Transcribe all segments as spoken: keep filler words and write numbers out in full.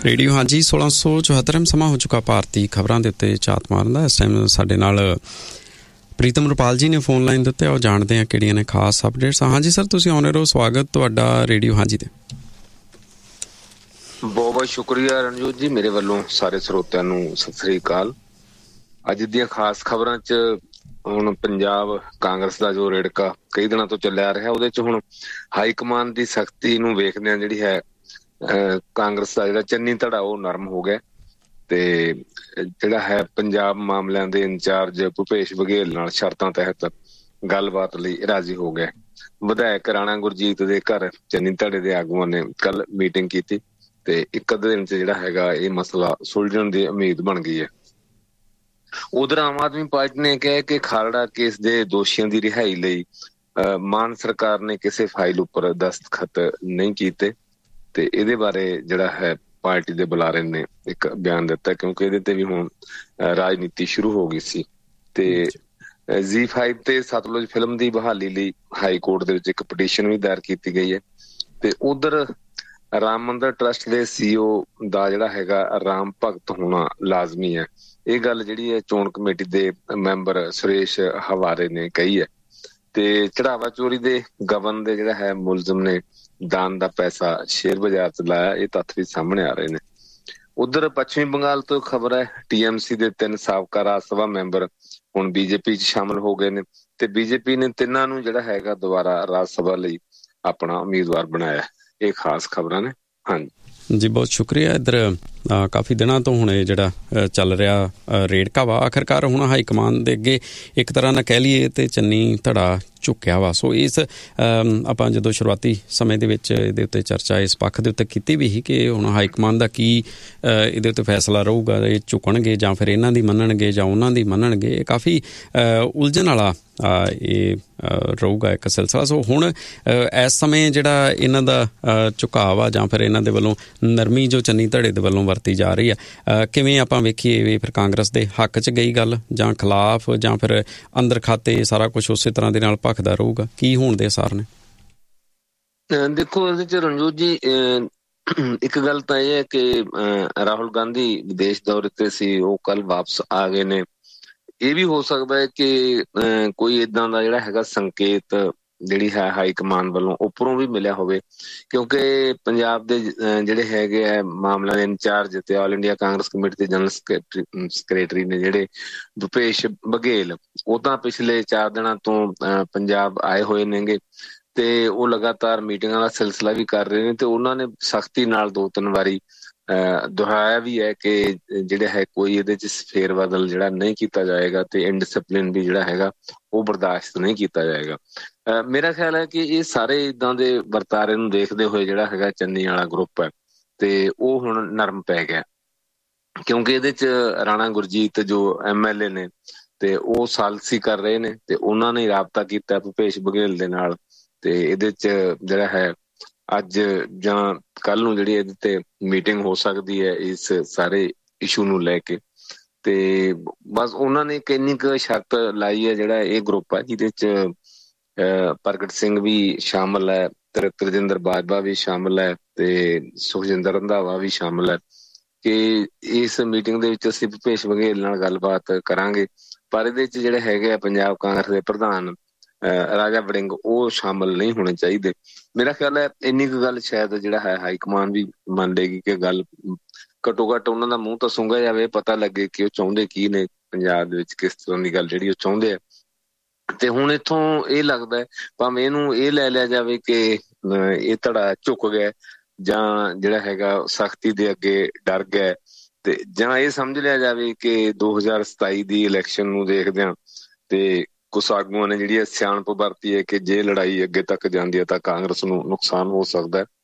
Radio ਹਾਂਜੀ ਸੋਲਾਂ ਸੌ ਚੁਹੱਤਰ ਸਮਾਂ ਹੋ ਚੁੱਕਾ ਭਾਰਤੀ ਖਬਰਾਂ ਦੇ ਉੱਤੇ ਝਾਤ ਮਾਰਨ ਦਾ। ਇਸ ਟਾਈਮ ਸਾਡੇ ਨਾਲ ਪ੍ਰੀਤਮ ਰੁਪਾਲ ਜੀ ਨੇ ਫੋਨ ਲਾਈਨ ਦੇ ਉੱਤੇ। ਉਹ ਜਾਣਦੇ ਹਾਂ ਕਿਹੜੀਆਂ ਨੇ ਖਾਸ ਅਪਡੇਟਸ। ਹਾਂਜੀ ਸਰ, ਤੁਸੀਂ ਆਉਣੇ ਰਹੋ। ਸਵਾਗਤ ਤੁਹਾਡਾ ਰੇਡੀਓ ਹਾਂਜੀ ਤੇ। ਬਹੁਤ ਬਹੁਤ ਸ਼ੁਕਰੀਆ ਰਣਜੋਤ ਜੀ, ਮੇਰੇ ਵੱਲੋਂ ਸਾਰੇ ਸਰੋਤਿਆਂ ਨੂੰ ਸਤਿ ਸ੍ਰੀ ਅਕਾਲ। ਅੱਜ ਦੀਆਂ ਖਾਸ ਖਬਰਾਂ 'ਚ ਹੁਣ ਪੰਜਾਬ ਕਾਂਗਰਸ ਦਾ ਜੋ ਰੇੜਕਾ ਕਈ ਦਿਨਾਂ ਤੋਂ ਚੱਲਿਆ ਰਿਹਾ, ਉਹਦੇ 'ਚ ਹੁਣ ਹਾਈਕਮਾਨ ਦੀ ਸਖਤੀ ਨੂੰ ਵੇਖਦਿਆਂ ਜਿਹੜੀ ਹੈ ਅਹ ਕਾਂਗਰਸ ਦਾ ਜਿਹੜਾ ਚੰਨੀ ਧੜਾ ਉਹ ਨਰਮ ਹੋ ਗਿਆ ਤੇ ਜਿਹੜਾ ਹੈ ਪੰਜਾਬ ਮਾਮਲਿਆਂ ਦੇ ਇੰਚਾਰਜ ਭੁਪੇਸ਼ ਬਘੇਲ ਨਾਲ ਸ਼ਰਤਾਂ ਤਹਿਤ ਗੱਲਬਾਤ ਲਈ ਰਾਜੀ ਹੋ ਗਿਆ। ਵਿਧਾਇਕ ਰਾਣਾ ਗੁਰਜੀਤ ਦੇ ਘਰ ਚੰਨੀ ਧੜੇ ਦੇ ਆਗੂਆਂ ਨੇ ਕੱਲ ਮੀਟਿੰਗ ਕੀਤੀ ਤੇ ਇੱਕ ਅੱਧੇ ਦਿਨ 'ਚ ਜਿਹੜਾ ਹੈਗਾ ਇਹ ਮਸਲਾ ਸੁਲਝਣ ਦੀ ਉਮੀਦ ਬਣ ਗਈ ਹੈ। ਉਧਰ ਆਮ ਆਦਮੀ ਪਾਰਟੀ ਨੇ ਕਿਹਾ ਕਿ ਖਾਲੜਾ ਕੇਸ ਦੇ ਦੋਸ਼ੀਆਂ ਦੀ ਰਿਹਾਈ ਲਈ ਅਹ ਮਾਨ ਸਰਕਾਰ ਨੇ ਕਿਸੇ ਫਾਈਲ ਉੱਪਰ ਦਸਤਖਤ ਨਹੀਂ ਕੀਤੇ ਤੇ ਇਹਦੇ ਬਾਰੇ ਜਿਹੜਾ ਹੈ ਪਾਰਟੀ ਦੇ ਬੁਲਾਰੇ ਨੇ ਇੱਕ ਬਿਆਨ ਦਿੱਤਾ, ਕਿਉਂਕਿ ਇਹਦੇ ਤੇ ਵੀ ਹੁਣ ਰਾਜਨੀਤੀ ਸ਼ੁਰੂ ਹੋ ਗਈ ਸੀ। ਤੇ ਜ਼ੀ ਫਾਈਵ ਤੇ ਸਤਲੁਜ ਫਿਲਮ ਦੀ ਬਹਾਲੀ ਲਈ ਹਾਈ ਕੋਰਟ ਦੇ ਵਿੱਚ ਇੱਕ ਪਟੀਸ਼ਨ ਵੀ ਦਾਇਰ ਕੀਤੀ ਗਈ ਹੈ। ਤੇ ਉਧਰ ਰਾਮ ਮੰਦਰ ਟਰਸਟ ਦੇ ਸੀਈਓ ਦਾ ਜਿਹੜਾ ਹੈਗਾ ਰਾਮ ਭਗਤ ਹੋਣਾ ਲਾਜ਼ਮੀ ਹੈ, ਇਹ ਗੱਲ ਜਿਹੜੀ ਹੈ ਚੋਣ ਕਮੇਟੀ ਦੇ ਮੈਂਬਰ ਸੁਰੇਸ਼ ਹਵਾਰੇ ਨੇ ਕਹੀ ਹੈ। ਤੇ ਚੜਾਵਾ ਚੋਰੀ ਦੇ ਗਵਨ ਦੇ ਜਿਹੜਾ ਹੈ ਮੁਲਜ਼ਮ ਨੇ ਦਾਨ ਦਾ ਪੈਸਾ ਸ਼ੇਅਰ ਬਾਜ਼ਾਰ 'ਚ ਲਾਇਆ, ਇਹ ਤੱਥ ਵੀ ਸਾਹਮਣੇ ਆ ਰਹੇ ਨੇ। ਉਧਰ ਪੱਛਮੀ ਬੰਗਾਲ ਤੋਂ ਖਬਰ ਹੈ ਟੀਐਮਸੀ ਦੇ ਤਿੰਨ ਸਾਬਕਾ ਰਾਜ ਸਭਾ ਮੈਂਬਰ ਹੁਣ ਬੀਜੇਪੀ 'ਚ ਸ਼ਾਮਲ ਹੋ ਗਏ ਨੇ ਤੇ ਬੀਜੇਪੀ ਨੇ ਤਿੰਨਾਂ ਨੂੰ ਜਿਹੜਾ ਹੈਗਾ ਦੁਬਾਰਾ ਰਾਜ ਸਭਾ ਲਈ ਆਪਣਾ ਉਮੀਦਵਾਰ ਬਣਾਇਆ। ਇਹ ਖਾਸ ਖਬਰਾਂ ਨੇ। ਹਾਂਜੀ ਜੀ, ਬਹੁਤ ਸ਼ੁਕਰੀਆ। ਇੱਧਰ ਕਾਫੀ ਦਿਨਾਂ ਤੋਂ ਹੁਣ ਇਹ ਜਿਹੜਾ ਚੱਲ ਰਿਹਾ ਰੇੜਕਾ ਵਾ ਆਖਿਰਕਾਰ ਹੁਣ ਹਾਈਕਮਾਨ ਦੇ ਅੱਗੇ ਇੱਕ ਤਰ੍ਹਾਂ ਨਾਲ ਕਹਿ ਲਈਏ ਤੇ ਚੰਨੀ ਧੜਾ ਝੁੱਕਿਆ ਵਾ। ਸੋ ਇਸ ਆਪਾਂ ਜਦੋਂ ਸ਼ੁਰੂਆਤੀ ਸਮੇਂ ਦੇ ਵਿੱਚ ਇਹਦੇ ਉੱਤੇ ਚਰਚਾ ਇਸ ਪੱਖ ਦੇ ਉੱਤੇ ਕੀਤੀ ਵੀ ਸੀ ਕਿ ਹੁਣ ਹਾਈਕਮਾਨ ਦਾ ਕੀ ਇਹਦੇ ਉੱਤੇ ਫੈਸਲਾ ਰਹੂਗਾ, ਇਹ ਝੁਕਣਗੇ ਜਾਂ ਫਿਰ ਇਹਨਾਂ ਦੀ ਮੰਨਣਗੇ ਜਾਂ ਉਹਨਾਂ ਦੀ ਮੰਨਣਗੇ। ਇਹ ਕਾਫੀ ਉਲਝਣ ਵਾਲਾ ਇਹ ਰਹੂਗਾ ਇੱਕ ਸਿਲਸਿਲਾ। ਸੋ ਹੁਣ ਇਸ ਸਮੇਂ ਜਿਹੜਾ ਇਹਨਾਂ ਦਾ ਝੁਕਾਅ ਆ ਜਾਂ ਫਿਰ ਇਹਨਾਂ ਦੇ ਵੱਲੋਂ ਨਰਮੀ ਜੋ ਚੰਨੀ ਧੜੇ ਦੇ ਵੱਲੋਂ ਵਰਤੀ ਜਾ ਰਹੀ ਆ, ਕਿਵੇਂ ਆਪਾਂ ਵੇਖੀਏ ਵੀ ਫਿਰ ਕਾਂਗਰਸ ਦੇ ਹੱਕ 'ਚ ਗਈ ਗੱਲ ਜਾਂ ਖਿਲਾਫ ਜਾਂ ਫਿਰ ਅੰਦਰ ਖਾਤੇ ਸਾਰਾ ਕੁਛ ਉਸੇ ਤਰ੍ਹਾਂ ਦੇ ਨਾਲ ਭਖਦਾ ਰਹੂਗਾ? ਕੀ ਹੋਣ ਦੇ ਅਸਾਰ ਨੇ? ਦੇਖੋ ਇਹਦੇ 'ਚ ਰਣਜੋਤ ਜੀ ਇੱਕ ਗੱਲ ਤਾਂ ਇਹ ਹੈ ਕਿ ਰਾਹੁਲ ਗਾਂਧੀ ਵਿਦੇਸ਼ ਦੌਰੇ ਤੇ ਸੀ, ਉਹ ਕੱਲ ਵਾਪਸ ਆ ਗਏ ਨੇ। ਇਹ ਵੀ ਹੋ ਸਕਦਾ ਹੈ ਕਿ ਕੋਈ ਏਦਾਂ ਦਾ ਜਿਹੜਾ ਹੈਗਾ ਸੰਕੇਤ ਜਿਹੜੀ ਹੈ ਹਾਈਕਮਾਨ ਵੱਲੋਂ ਉੱਪਰੋਂ ਵੀ ਮਿਲਿਆ ਹੋਵੇ, ਕਿਉਂਕਿ ਪੰਜਾਬ ਦੇ ਜਿਹੜੇ ਹੈਗੇ ਆ ਮਾਮਲਿਆਂ ਦੇ ਇੰਚਾਰਜ ਤੇ ਆਲ ਇੰਡੀਆ ਕਾਂਗਰਸ ਕਮੇਟੀ ਦੇ ਜਨਰਲ ਸੈਕਟਰੀ ਸੈਕਟਰੀ ਨੇ ਜਿਹੜੇ ਭੁਪੇਸ਼ ਬਘੇਲ, ਉਹ ਤਾਂ ਪਿਛਲੇ ਚਾਰ ਦਿਨਾਂ ਤੋਂ ਪੰਜਾਬ ਆਏ ਹੋਏ ਨੇਗੇ ਤੇ ਉਹ ਲਗਾਤਾਰ ਮੀਟਿੰਗਾਂ ਦਾ ਸਿਲਸਿਲਾ ਵੀ ਕਰ ਰਹੇ ਨੇ ਤੇ ਉਹਨਾਂ ਨੇ ਸਖਤੀ ਨਾਲ ਦੋ ਤਿੰਨ ਵਾਰੀ ਅਹ ਦੁਹਰਾਇਆ ਵੀ ਹੈ ਕਿ ਜਿਹੜਾ ਹੈ ਕੋਈ ਇਹਦੇ 'ਚ ਫੇਰ ਬਦਲ ਜਿਹੜਾ ਨਹੀਂ ਕੀਤਾ ਜਾਏਗਾ ਤੇ ਇਨਡਿਸਪਲਿਨ ਵੀ ਜਿਹੜਾ ਹੈਗਾ ਉਹ ਬਰਦਾਸ਼ਤ ਨਹੀਂ ਕੀਤਾ ਜਾਏਗਾ। ਅਹ ਮੇਰਾ ਖਿਆਲ ਹੈ ਕਿ ਇਹ ਸਾਰੇ ਇੱਦਾਂ ਦੇ ਵਰਤਾਰੇ ਨੂੰ ਦੇਖਦੇ ਹੋਏ ਜਿਹੜਾ ਹੈਗਾ ਚੰਨੀ ਵਾਲਾ ਗਰੁੱਪ ਹੈ ਤੇ ਉਹ ਹੁਣ ਨਰਮ ਪੈ ਗਿਆ, ਕਿਉਂਕਿ ਇਹਦੇ 'ਚ ਰਾਣਾ ਗੁਰਜੀਤ ਜੋ ਐਮ ਐਲ ਏ ਨੇ ਤੇ ਉਹ ਸਾਲਸੀ ਕਰ ਰਹੇ ਨੇ ਤੇ ਉਹਨਾਂ ਨੇ ਰਾਬਤਾ ਕੀਤਾ ਭੁਪੇਸ਼ ਬਘੇਲ ਦੇ ਨਾਲ ਤੇ ਇਹਦੇ 'ਚ ਜਿਹੜਾ ਹੈ ਅੱਜ ਜਾਂ ਕੱਲ ਨੂੰ ਜਿਹੜੀ ਇਹਦੇ ਤੇ ਮੀਟਿੰਗ ਹੋ ਸਕਦੀ ਹੈ ਇਸ ਸਾਰੇ ਇਸ਼ੂ ਨੂੰ ਲੈ ਕੇ। ਤੇ ਬਸ ਉਹਨਾਂ ਨੇ ਕਿੰਨੀ ਕੁ ਸ਼ਰਤ ਲਾਈ ਹੈ, ਜਿਹੜਾ ਇਹ ਗਰੁੱਪ ਹੈ ਜਿਹਦੇ 'ਚ ਅਹ ਪ੍ਰਗਟ ਸਿੰਘ ਵੀ ਸ਼ਾਮਲ ਹੈ, ਤ੍ਰਿਜਿੰਦਰ ਬਾਜਵਾ ਵੀ ਸ਼ਾਮਲ ਹੈ ਤੇ ਸੁਖਜਿੰਦਰ ਰੰਧਾਵਾ ਵੀ ਸ਼ਾਮਲ ਹੈ ਕਿ ਇਸ ਮੀਟਿੰਗ ਦੇ ਵਿੱਚ ਅਸੀਂ ਭੁਪੇਸ਼ ਬਘੇਲ ਨਾਲ ਗੱਲਬਾਤ ਕਰਾਂਗੇ, ਪਰ ਇਹਦੇ 'ਚ ਜਿਹੜੇ ਹੈਗੇ ਆ ਪੰਜਾਬ ਕਾਂਗਰਸ ਦੇ ਪ੍ਰਧਾਨ ਰਾਜਾ ਵੜਿੰਗ ਉਹ ਸ਼ਾਮਲ ਨਹੀਂ ਹੋਣੇ ਚਾਹੀਦੇ। ਮੇਰਾ ਖਿਆਲ ਹੈ ਇੰਨੀ ਕੁ ਗੱਲ ਸ਼ਾਇਦ ਜਿਹੜਾ ਹੈ ਹਾਈਕਮਾਨ ਵੀ ਮੰਨ ਲਏਗੀ ਕਿ ਗੱਲ ਘੱਟੋ ਘੱਟ ਉਹਨਾਂ ਦਾ ਮੂੰਹ ਤਾਂ ਸੁੰਘਿਆ ਜਾਵੇ, ਪਤਾ ਲੱਗੇ ਕਿ ਉਹ ਚਾਹੁੰਦੇ ਕੀ ਨੇ ਪੰਜਾਬ ਦੇ ਵਿੱਚ, ਕਿਸ ਤਰ੍ਹਾਂ ਦੀ ਗੱਲ ਜਿਹੜੀ ਉਹ ਚਾਹੁੰਦੇ ਆ। ਤੇ ਹੁਣ ਇੱਥੋਂ ਇਹ ਲੱਗਦਾ ਹੈ ਭਾਵੇਂ ਇਹਨੂੰ ਇਹ ਲੈ ਲਿਆ ਜਾਵੇ ਕਿ ਇਹ ਧੜਾ ਝੁਕ ਗਿਆ ਜਾਂ ਜਿਹੜਾ ਹੈਗਾ ਸਖਤੀ ਦੇ ਅੱਗੇ ਡਰ ਗਿਆ, ਤੇ ਜਾਂ ਇਹ ਸਮਝ ਲਿਆ ਜਾਵੇ ਕਿ ਦੋ ਹਜ਼ਾਰ ਸਤਾਈ ਦੀ ਇਲੈਕਸ਼ਨ ਨੂੰ ਦੇਖਦਿਆਂ ਤੇ ਕੁਛ ਆਗੂਆਂ ਨੇ ਜਿਹੜੀ ਸਿਆਣਪ ਵਰਤੀ ਹੈ ਕਿ ਜੇ ਲੜਾਈ ਅੱਗੇ ਤੱਕ ਜਾਂਦੀ ਹੈ ਤਾਂ ਕਾਂਗਰਸ ਨੂੰ ਨੁਕਸਾਨ ਹੋ ਸਕਦਾ ਹੈ।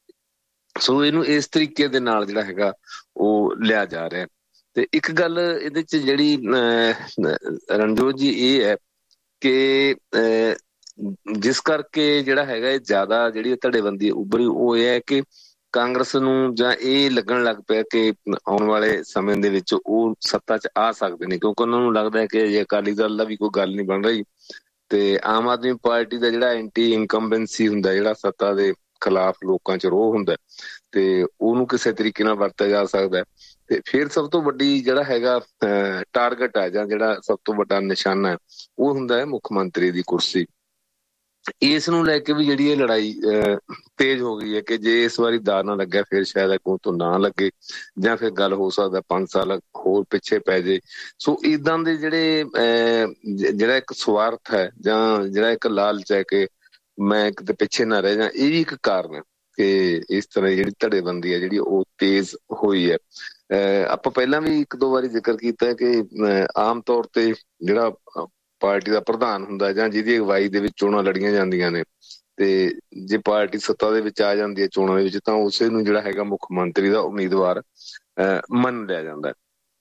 ਸੋ ਇਹਨੂੰ ਇਸ ਤਰੀਕੇ ਦੇ ਨਾਲ ਜਿਹੜਾ ਹੈਗਾ ਉਹ ਲਿਆ ਜਾ ਰਿਹਾ। ਤੇ ਇੱਕ ਗੱਲ ਇਹਦੇ 'ਚ ਜਿਹੜੀ ਅਹ ਰਣਜੋਤ ਜੀ ਇਹ ਹੈ ਕਿ ਅਹ ਜਿਸ ਕਰਕੇ ਜਿਹੜਾ ਹੈਗਾ ਇਹ ਜ਼ਿਆਦਾ ਜਿਹੜੀ ਧੜੇਬੰਦੀ ਉਭਰੀ ਉਹ ਇਹ ਹੈ ਕਿ ਕਾਂਗਰਸ ਨੂੰ ਜਾਂ ਇਹ ਲੱਗਣ ਲੱਗ ਪਿਆ ਕਿ ਆਉਣ ਵਾਲੇ ਸਮੇਂ ਦੇ ਵਿੱਚ ਉਹ ਸੱਤਾ 'ਚ ਆ ਸਕਦੇ ਨੇ, ਕਿਉਂਕਿ ਉਹਨਾਂ ਨੂੰ ਲੱਗਦਾ ਹੈ ਕਿ ਜੇ ਅਕਾਲੀ ਦਲ ਦਾ ਵੀ ਕੋਈ ਗੱਲ ਨਹੀਂ ਬਣ ਰਹੀ ਤੇ ਆਮ ਆਦਮੀ ਪਾਰਟੀ ਦਾ ਜਿਹੜਾ ਐਂਟੀ ਇਨਕੰਬੈਂਸੀ ਹੁੰਦਾ, ਜਿਹੜਾ ਸੱਤਾ ਦੇ ਖਿਲਾਫ ਲੋਕਾਂ 'ਚ ਰੋਹ ਹੁੰਦਾ, ਤੇ ਉਹਨੂੰ ਕਿਸੇ ਤਰੀਕੇ ਨਾਲ ਵਰਤਿਆ ਜਾ ਸਕਦਾ। ਤੇ ਫਿਰ ਸਭ ਤੋਂ ਵੱਡੀ ਜਿਹੜਾ ਹੈਗਾ ਟਾਰਗੇਟ ਹੈ ਜਾਂ ਜਿਹੜਾ ਸਭ ਤੋਂ ਵੱਡਾ ਨਿਸ਼ਾਨਾ ਹੈ ਉਹ ਹੁੰਦਾ ਹੈ ਮੁੱਖ ਮੰਤਰੀ ਦੀ ਕੁਰਸੀ। ਇਸ ਨੂੰ ਲੈ ਕੇ ਵੀ ਜਿਹੜੀ ਇਹ ਲੜਾਈ ਅਹ ਤੇਜ਼ ਹੋ ਗਈ ਹੈ ਕਿ ਜੇ ਇਸ ਵਾਰੀ ਦਾ ਨਾ ਲੱਗਿਆ ਫਿਰ ਸ਼ਾਇਦ ਅੱਗੋਂ ਤੋਂ ਨਾ ਲੱਗੇ, ਜਾਂ ਫਿਰ ਗੱਲ ਹੋ ਸਕਦਾ ਪੰਜ ਸਾਲ ਹੋਰ ਪਿੱਛੇ ਪੈ ਜੇ। ਸੋ ਏਦਾਂ ਦੇ ਜਿਹੜੇ ਅਹ ਜਿਹੜਾ ਇੱਕ ਸਵਾਰਥ ਹੈ ਜਾਂ ਜਿਹੜਾ ਇੱਕ ਲਾਲਚ ਹੈ ਕਿ ਮੈਂ ਕਿਤੇ ਪਿੱਛੇ ਨਾ ਰਹਿ ਜਾ, ਇਹ ਵੀ ਇੱਕ ਕਾਰਨ ਹੈ ਕਿ ਇਸ ਤਰ੍ਹਾਂ ਜਿਹੜੀ ਧੜੇਬੰਦੀ ਹੈ ਜਿਹੜੀ ਉਹ ਤੇਜ਼ ਹੋਈ ਹੈ। ਅਹ ਆਪਾਂ ਪਹਿਲਾਂ ਵੀ ਇੱਕ ਦੋ ਵਾਰੀ ਜ਼ਿਕਰ ਕੀਤਾ ਹੈ ਕਿ ਆਮ ਤੌਰ ਤੇ ਜਿਹੜਾ ਪਾਰਟੀ ਦਾ ਪ੍ਰਧਾਨ ਹੁੰਦਾ ਜਾਂ ਜਿਹਦੀ ਅਗਵਾਈ ਦੇ ਵਿੱਚ ਚੋਣਾਂ ਲੜੀਆਂ ਜਾਂਦੀਆਂ ਨੇ, ਤੇ ਜੇ ਪਾਰਟੀ ਸੱਤਾ ਦੇ ਵਿੱਚ ਆ ਜਾਂਦੀ ਹੈ ਚੋਣਾਂ ਦੇ ਵਿੱਚ, ਤਾਂ ਉਸੇ ਨੂੰ ਜਿਹੜਾ ਹੈਗਾ ਮੁੱਖ ਮੰਤਰੀ ਦਾ ਉਮੀਦਵਾਰ ਅਹ ਮੰਨ ਲਿਆ ਜਾਂਦਾ।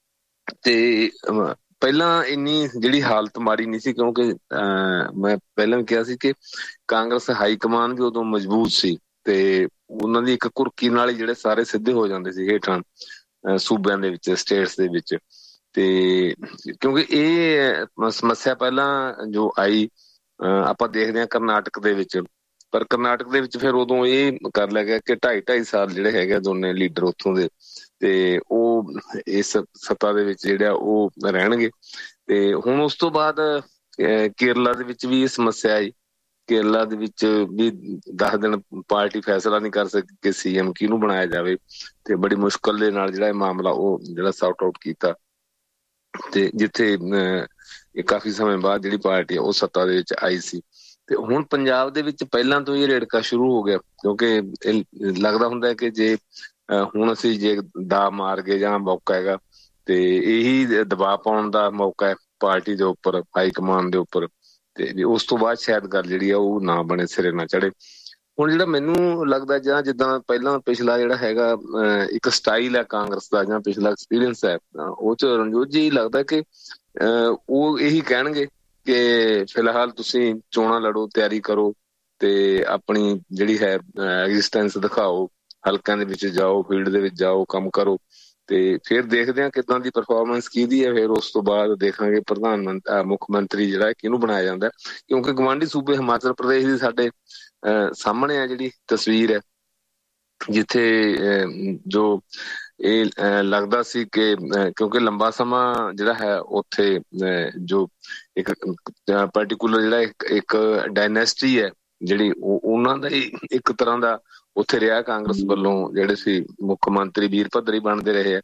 ਤੇ ਪਹਿਲਾਂ ਇੰਨੀ ਜਿਹੜੀ ਹਾਲਤ ਮਾੜੀ ਨਹੀਂ ਸੀ, ਕਿਉਂਕਿ ਅਹ ਮੈਂ ਪਹਿਲਾਂ ਵੀ ਕਿਹਾ ਸੀ ਕਿ ਕਾਂਗਰਸ ਹਾਈ ਕਮਾਨ ਵੀ ਉਦੋਂ ਮਜ਼ਬੂਤ ਸੀ ਤੇ ਉਹਨਾਂ ਦੀ ਇੱਕ ਘੁਰਕੀ ਨਾਲ ਹੀ ਜਿਹੜੇ ਸਾਰੇ ਸਿੱਧੇ ਹੋ ਜਾਂਦੇ ਸੀ ਹੇਠਾਂ ਸੂਬਿਆਂ ਦੇ ਵਿੱਚ, ਸਟੇਟਸ ਦੇ ਵਿੱਚ। ਤੇ ਕਿਉਂਕਿ ਇਹ ਸਮੱਸਿਆ ਪਹਿਲਾਂ ਜੋ ਆਈ ਆਪਾਂ ਦੇਖਦੇ ਹਾਂ ਕਰਨਾਟਕ ਦੇ ਵਿੱਚ, ਪਰ ਕਰਨਾਟਕ ਦੇ ਵਿੱਚ ਫਿਰ ਉਦੋਂ ਇਹ ਕਰ ਲਿਆ ਗਿਆ ਕਿ ਢਾਈ ਢਾਈ ਸਾਲ ਜਿਹੜੇ ਹੈਗੇ ਦੋਨੇ ਲੀਡਰ ਉੱਥੋਂ ਦੇ, ਤੇ ਉਹ ਇਸ ਸੱਤਾ ਦੇ ਵਿੱਚ ਜਿਹੜਾ ਉਹ ਰਹਿਣਗੇ। ਤੇ ਹੁਣ ਉਸ ਤੋਂ ਬਾਅਦ ਕੇਰਲਾ ਦੇ ਵਿੱਚ ਵੀ ਇਹ ਸਮੱਸਿਆ ਆਈ। ਕੇਰਲਾ ਦੇ ਵਿੱਚ ਵੀ ਦਸ ਦਿਨ ਪਾਰਟੀ ਫੈਸਲਾ ਨਹੀਂ ਕਰ ਸਕੀ ਕਿ ਸੀ ਐਮ ਕਿਹਨੂੰ ਬਣਾਇਆ ਜਾਵੇ, ਤੇ ਬੜੀ ਮੁਸ਼ਕਲ ਦੇ ਨਾਲ ਜਿਹੜਾ ਇਹ ਮਾਮਲਾ ਉਹ ਜਿਹੜਾ ਸੌਟ ਆਊਟ ਕੀਤਾ, ਤੇ ਜਿੱਥੇ ਅਹ ਕਾਫੀ ਸਮੇਂ ਬਾਅਦ ਜਿਹੜੀ ਪਾਰਟੀ ਆ ਉਹ ਸੱਤਾ ਦੇ ਵਿੱਚ ਆਈ ਸੀ। ਤੇ ਹੁਣ ਪੰਜਾਬ ਦੇ ਵਿੱਚ ਪਹਿਲਾਂ ਤੋਂ ਇਹ ਰੇੜਕਾ ਸ਼ੁਰੂ ਹੋ ਗਿਆ, ਕਿਉਂਕਿ ਇਹ ਲੱਗਦਾ ਹੁੰਦਾ ਕਿ ਜੇ ਹੁਣ ਅਸੀਂ ਜੇ ਦਾ ਮਾਰ ਗਏ ਜਾਂ ਮੌਕਾ ਹੈਗਾ, ਤੇ ਇਹੀ ਦਬਾਅ ਪਾਉਣ ਦਾ ਮੌਕਾ ਹੈ ਪਾਰਟੀ ਦੇ ਉੱਪਰ, ਹਾਈ ਕਮਾਨ ਦੇ ਉੱਪਰ, ਤੇ ਉਸ ਤੋਂ ਬਾਅਦ ਸ਼ਾਇਦ ਗੱਲ ਜਿਹੜੀ ਆ ਉਹ ਨਾ ਬਣੇ, ਸਿਰੇ ਨਾ ਚੜੇ। ਹੁਣ ਜਿਹੜਾ ਮੈਨੂੰ ਲੱਗਦਾ ਜਾਂ ਜਿੱਦਾਂ ਪਹਿਲਾਂ ਪਿਛਲਾ ਜਿਹੜਾ ਹੈਗਾ ਇੱਕ ਸਟਾਈਲ ਹੈ ਕਾਂਗਰਸ ਦਾ ਜਾਂ ਪਿਛਲਾ ਐਕਸਪੀਰੀਅੰਸ ਹੈ, ਉਹ ਚ ਰਣਜੋਤ ਜੀ ਲੱਗਦਾ ਕਿ ਉਹ ਇਹੀ ਕਹਿਣਗੇ ਕਿ ਫਿਲਹਾਲ ਤੁਸੀਂ ਚੋਣਾਂ ਲੜੋ, ਤਿਆਰੀ ਕਰੋ, ਤੇ ਆਪਣੀ ਜਿਹੜੀ ਹੈ ਐਗਜ਼ਿਸਟੈਂਸ ਦਿਖਾਓ, ਹਲਕਿਆਂ ਦੇ ਵਿੱਚ ਜਾਓ, ਫੀਲਡ ਦੇ ਵਿੱਚ ਜਾਓ, ਕੰਮ ਕਰੋ, ਤੇ ਫਿਰ ਦੇਖਦੇ ਹਾਂ ਕਿੱਦਾਂ ਦੀ ਪਰਫਾਰਮੈਂਸ ਕਿਹਦੀ ਹੈ। ਫਿਰ ਉਸ ਤੋਂ ਬਾਅਦ ਦੇਖਾਂਗੇ ਪ੍ਰਧਾਨ ਮੰਤਰੀ ਮੁੱਖ ਮੰਤਰੀ ਜਿਹੜਾ ਕਿਹਨੂੰ ਬਣਾਇਆ ਜਾਂਦਾ, ਕਿਉਂਕਿ ਗਵਾਂਢੀ ਸੂਬੇ ਹਿਮਾਚਲ ਪ੍ਰਦੇਸ਼ ਦੀ ਸਾਡੇ ਅਹ ਸਾਹਮਣੇ ਆ ਜਿਹੜੀ ਤਸਵੀਰ ਹੈ, ਜਿੱਥੇ ਜੋ ਇਹ ਲੱਗਦਾ ਸੀ ਕਿ ਕਿਉਂਕਿ ਲੰਬਾ ਸਮਾਂ ਜਿਹੜਾ ਹੈ ਉੱਥੇ ਜੋ ਇੱਕ ਪਾਰਟੀਕੂਲਰ ਜਿਹੜਾ ਇੱਕ ਡਾਇਨੈਸਟੀ ਹੈ ਜਿਹੜੀ ਉਹਨਾਂ ਦਾ ਹੀ ਇੱਕ ਤਰ੍ਹਾਂ ਦਾ ਉੱਥੇ ਰਿਹਾ ਕਾਂਗਰਸ ਵੱਲੋਂ, ਜਿਹੜੇ ਸੀ ਮੁੱਖ ਮੰਤਰੀ ਵੀਰ ਭੱਦਰੀ ਬਣਦੇ ਰਹੇ ਆ,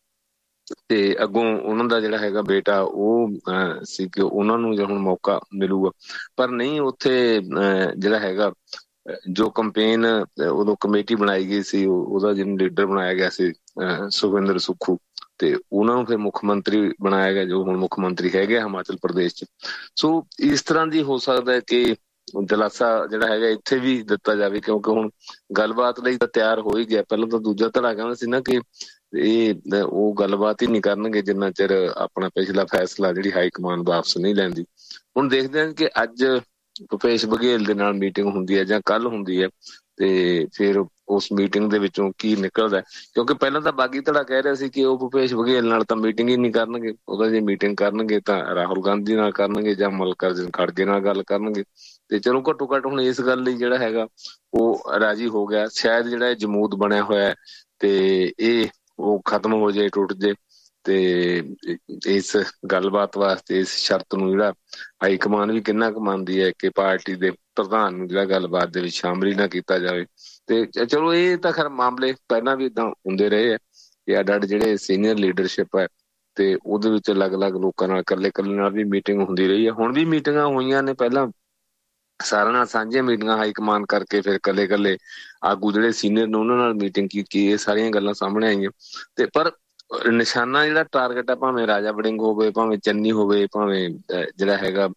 ਤੇ ਅੱਗੋਂ ਉਹਨਾਂ ਦਾ ਜਿਹੜਾ ਹੈਗਾ ਬੇਟਾ ਉਹ ਸੀ ਕਿ ਉਹਨਾਂ ਨੂੰ ਹੁਣ ਮੌਕਾ ਮਿਲੂਗਾ। ਪਰ ਨਹੀਂ, ਉੱਥੇ ਜਿਹੜਾ ਹੈਗਾ ਜੋ ਕੰਪੇਨ ਉਦੋਂ ਕਮੇਟੀ ਬਣਾਈ ਗਈ ਸੀ, ਉਹਦਾ ਜਿਹਨੂੰ ਲੀਡਰ ਬਣਾਇਆ ਗਿਆ ਸੀ ਸੁਖਵਿੰਦਰ ਸੁੱਖੂ, ਤੇ ਉਹਨਾਂ ਨੂੰ ਫਿਰ ਮੁੱਖ ਮੰਤਰੀ ਬਣਾਇਆ ਗਿਆ ਜੋ ਹੁਣ ਮੁੱਖ ਮੰਤਰੀ ਹੈਗੇ ਹਿਮਾਚਲ ਪ੍ਰਦੇਸ਼ ਚ। ਸੋ ਇਸ ਤਰ੍ਹਾਂ ਦੀ ਹੋ ਸਕਦਾ ਹੈ ਕਿ ਦਿਲਾਸਾ ਜਿਹੜਾ ਹੈਗਾ ਇੱਥੇ ਵੀ ਦਿੱਤਾ ਜਾਵੇ, ਕਿਉਂਕਿ ਹੁਣ ਗੱਲਬਾਤ ਲਈ ਤਾਂ ਤਿਆਰ ਹੋ ਹੀ ਗਿਆ। ਪਹਿਲਾਂ ਤਾਂ ਦੂਜਾ ਧੜਾ ਕਹਿੰਦਾ ਸੀ ਨਾ ਕਿ ਇਹ ਉਹ ਗੱਲਬਾਤ ਹੀ ਨਹੀਂ ਕਰਨਗੇ ਜਿੰਨਾ ਚਿਰ ਆਪਣਾ ਪਿਛਲਾ ਫੈਸਲਾ ਜਿਹੜੀ ਹਾਈ ਕਮਾਨ ਵਾਪਸ ਨਹੀਂ ਲੈਂਦੀ। ਹੁਣ ਦੇਖਦੇ ਹਾਂ ਕਿ ਅੱਜ ਭੁਪੇਸ਼ ਬਘੇਲ ਦੇ ਨਾਲ ਮੀਟਿੰਗ ਹੁੰਦੀ ਹੈ ਜਾਂ ਕੱਲ ਹੁੰਦੀ ਹੈ, ਤੇ ਫਿਰ ਉਸ ਮੀਟਿੰਗ ਦੇ ਵਿੱਚੋਂ ਕੀ ਨਿਕਲਦਾ, ਕਿਉਂਕਿ ਪਹਿਲਾਂ ਤਾਂ ਬਾਗੀ ਧੜਾ ਕਹਿ ਰਿਹਾ ਸੀ ਕਿ ਉਹ ਭੁਪੇਸ਼ ਬਘੇਲ ਨਾਲ ਤਾਂ ਮੀਟਿੰਗ ਹੀ ਨਹੀਂ ਕਰਨਗੇ, ਉਹਦਾ ਜੇ ਮੀਟਿੰਗ ਕਰਨਗੇ ਤਾਂ ਰਾਹੁਲ ਗਾਂਧੀ ਨਾਲ ਕਰਨਗੇ ਜਾਂ ਮੱਲਿਕਾਰਜੁਨ ਖੜਗੇ ਨਾਲ ਗੱਲ ਕਰਨਗੇ। ਤੇ ਚਲੋ ਘੱਟੋ ਘੱਟ ਹੁਣ ਇਸ ਗੱਲ ਲਈ ਜਿਹੜਾ ਹੈਗਾ ਉਹ ਰਾਜੀ ਹੋ ਗਿਆ। ਸ਼ਾਇਦ ਜਿਹੜਾ ਇਹ ਜਮੂਦ ਬਣਿਆ ਹੋਇਆ ਤੇ ਇਹ ਉਹ ਖਤਮ ਹੋ ਜਾਏ, ਟੁੱਟ ਜੇ, ਤੇ ਇਸ ਗੱਲਬਾਤ ਵਾਸਤੇ ਇਸ ਸ਼ਰਤ ਨੂੰ ਜਿਹੜਾ ਹਾਈ ਕਮਾਨ ਵੀ ਕਿੰਨਾ ਕੁ ਮੰਨਦੀ ਹੈ ਕਿ ਪਾਰਟੀ ਦੇ ਪ੍ਰਧਾਨ ਨੂੰ ਜਿਹੜਾ ਗੱਲਬਾਤ ਦੇ ਵਿੱਚ ਸ਼ਾਮਲ ਹੀ ਨਾ ਕੀਤਾ ਜਾਵੇ। ਤੇ ਚਲੋ ਇਹ ਤਾਂ ਖੈਰ ਮਾਮਲੇ ਪਹਿਲਾਂ ਵੀ ਏਦਾਂ ਹੁੰਦੇ ਰਹੇ ਆ ਕਿ ਅੱਡ ਅੱਡ ਜਿਹੜੇ ਸੀਨੀਅਰ ਲੀਡਰਸ਼ਿਪ ਹੈ ਤੇ ਉਹਦੇ ਵਿੱਚ ਅਲੱਗ-ਅਲੱਗ ਲੋਕਾਂ ਨਾਲ ਇਕੱਲੇ ਇਕੱਲੇ ਨਾਲ ਵੀ ਮੀਟਿੰਗ ਹੁੰਦੀ ਰਹੀ ਹੈ। ਹੁਣ ਵੀ ਮੀਟਿੰਗਾਂ ਹੋਈਆਂ ਨੇ, ਪਹਿਲਾਂ ਸਾਰਿਆਂ ਨਾਲ ਸਾਂਝੀਆਂ ਮੀਟਿੰਗਾਂ ਹਾਈ ਕਮਾਨ ਕਰਕੇ ਫਿਰ ਇਕੱਲੇ ਇਕੱਲੇ ਆਗੂ ਜਿਹੜੇ ਸੀਨੀਅਰ ਨੇ ਉਹਨਾਂ ਨਾਲ ਮੀਟਿੰਗ ਕੀਤੀ, ਇਹ ਸਾਰੀਆਂ ਗੱਲਾਂ ਸਾਹਮਣੇ ਆਈਆਂ। ਤੇ ਪਰ ਨਿਸ਼ਾਨਾ ਜਿਹੜਾ ਟਾਰਗੇਟ ਹੈ, ਭਾਵੇਂ ਰਾਜਾ ਵੜਿੰਗ ਹੋਵੇ, ਭਾਵੇਂ ਚੰਨੀ ਹੋਵੇ, ਭਾਵੇਂ ਜਿਹੜਾ ਹੈਗਾ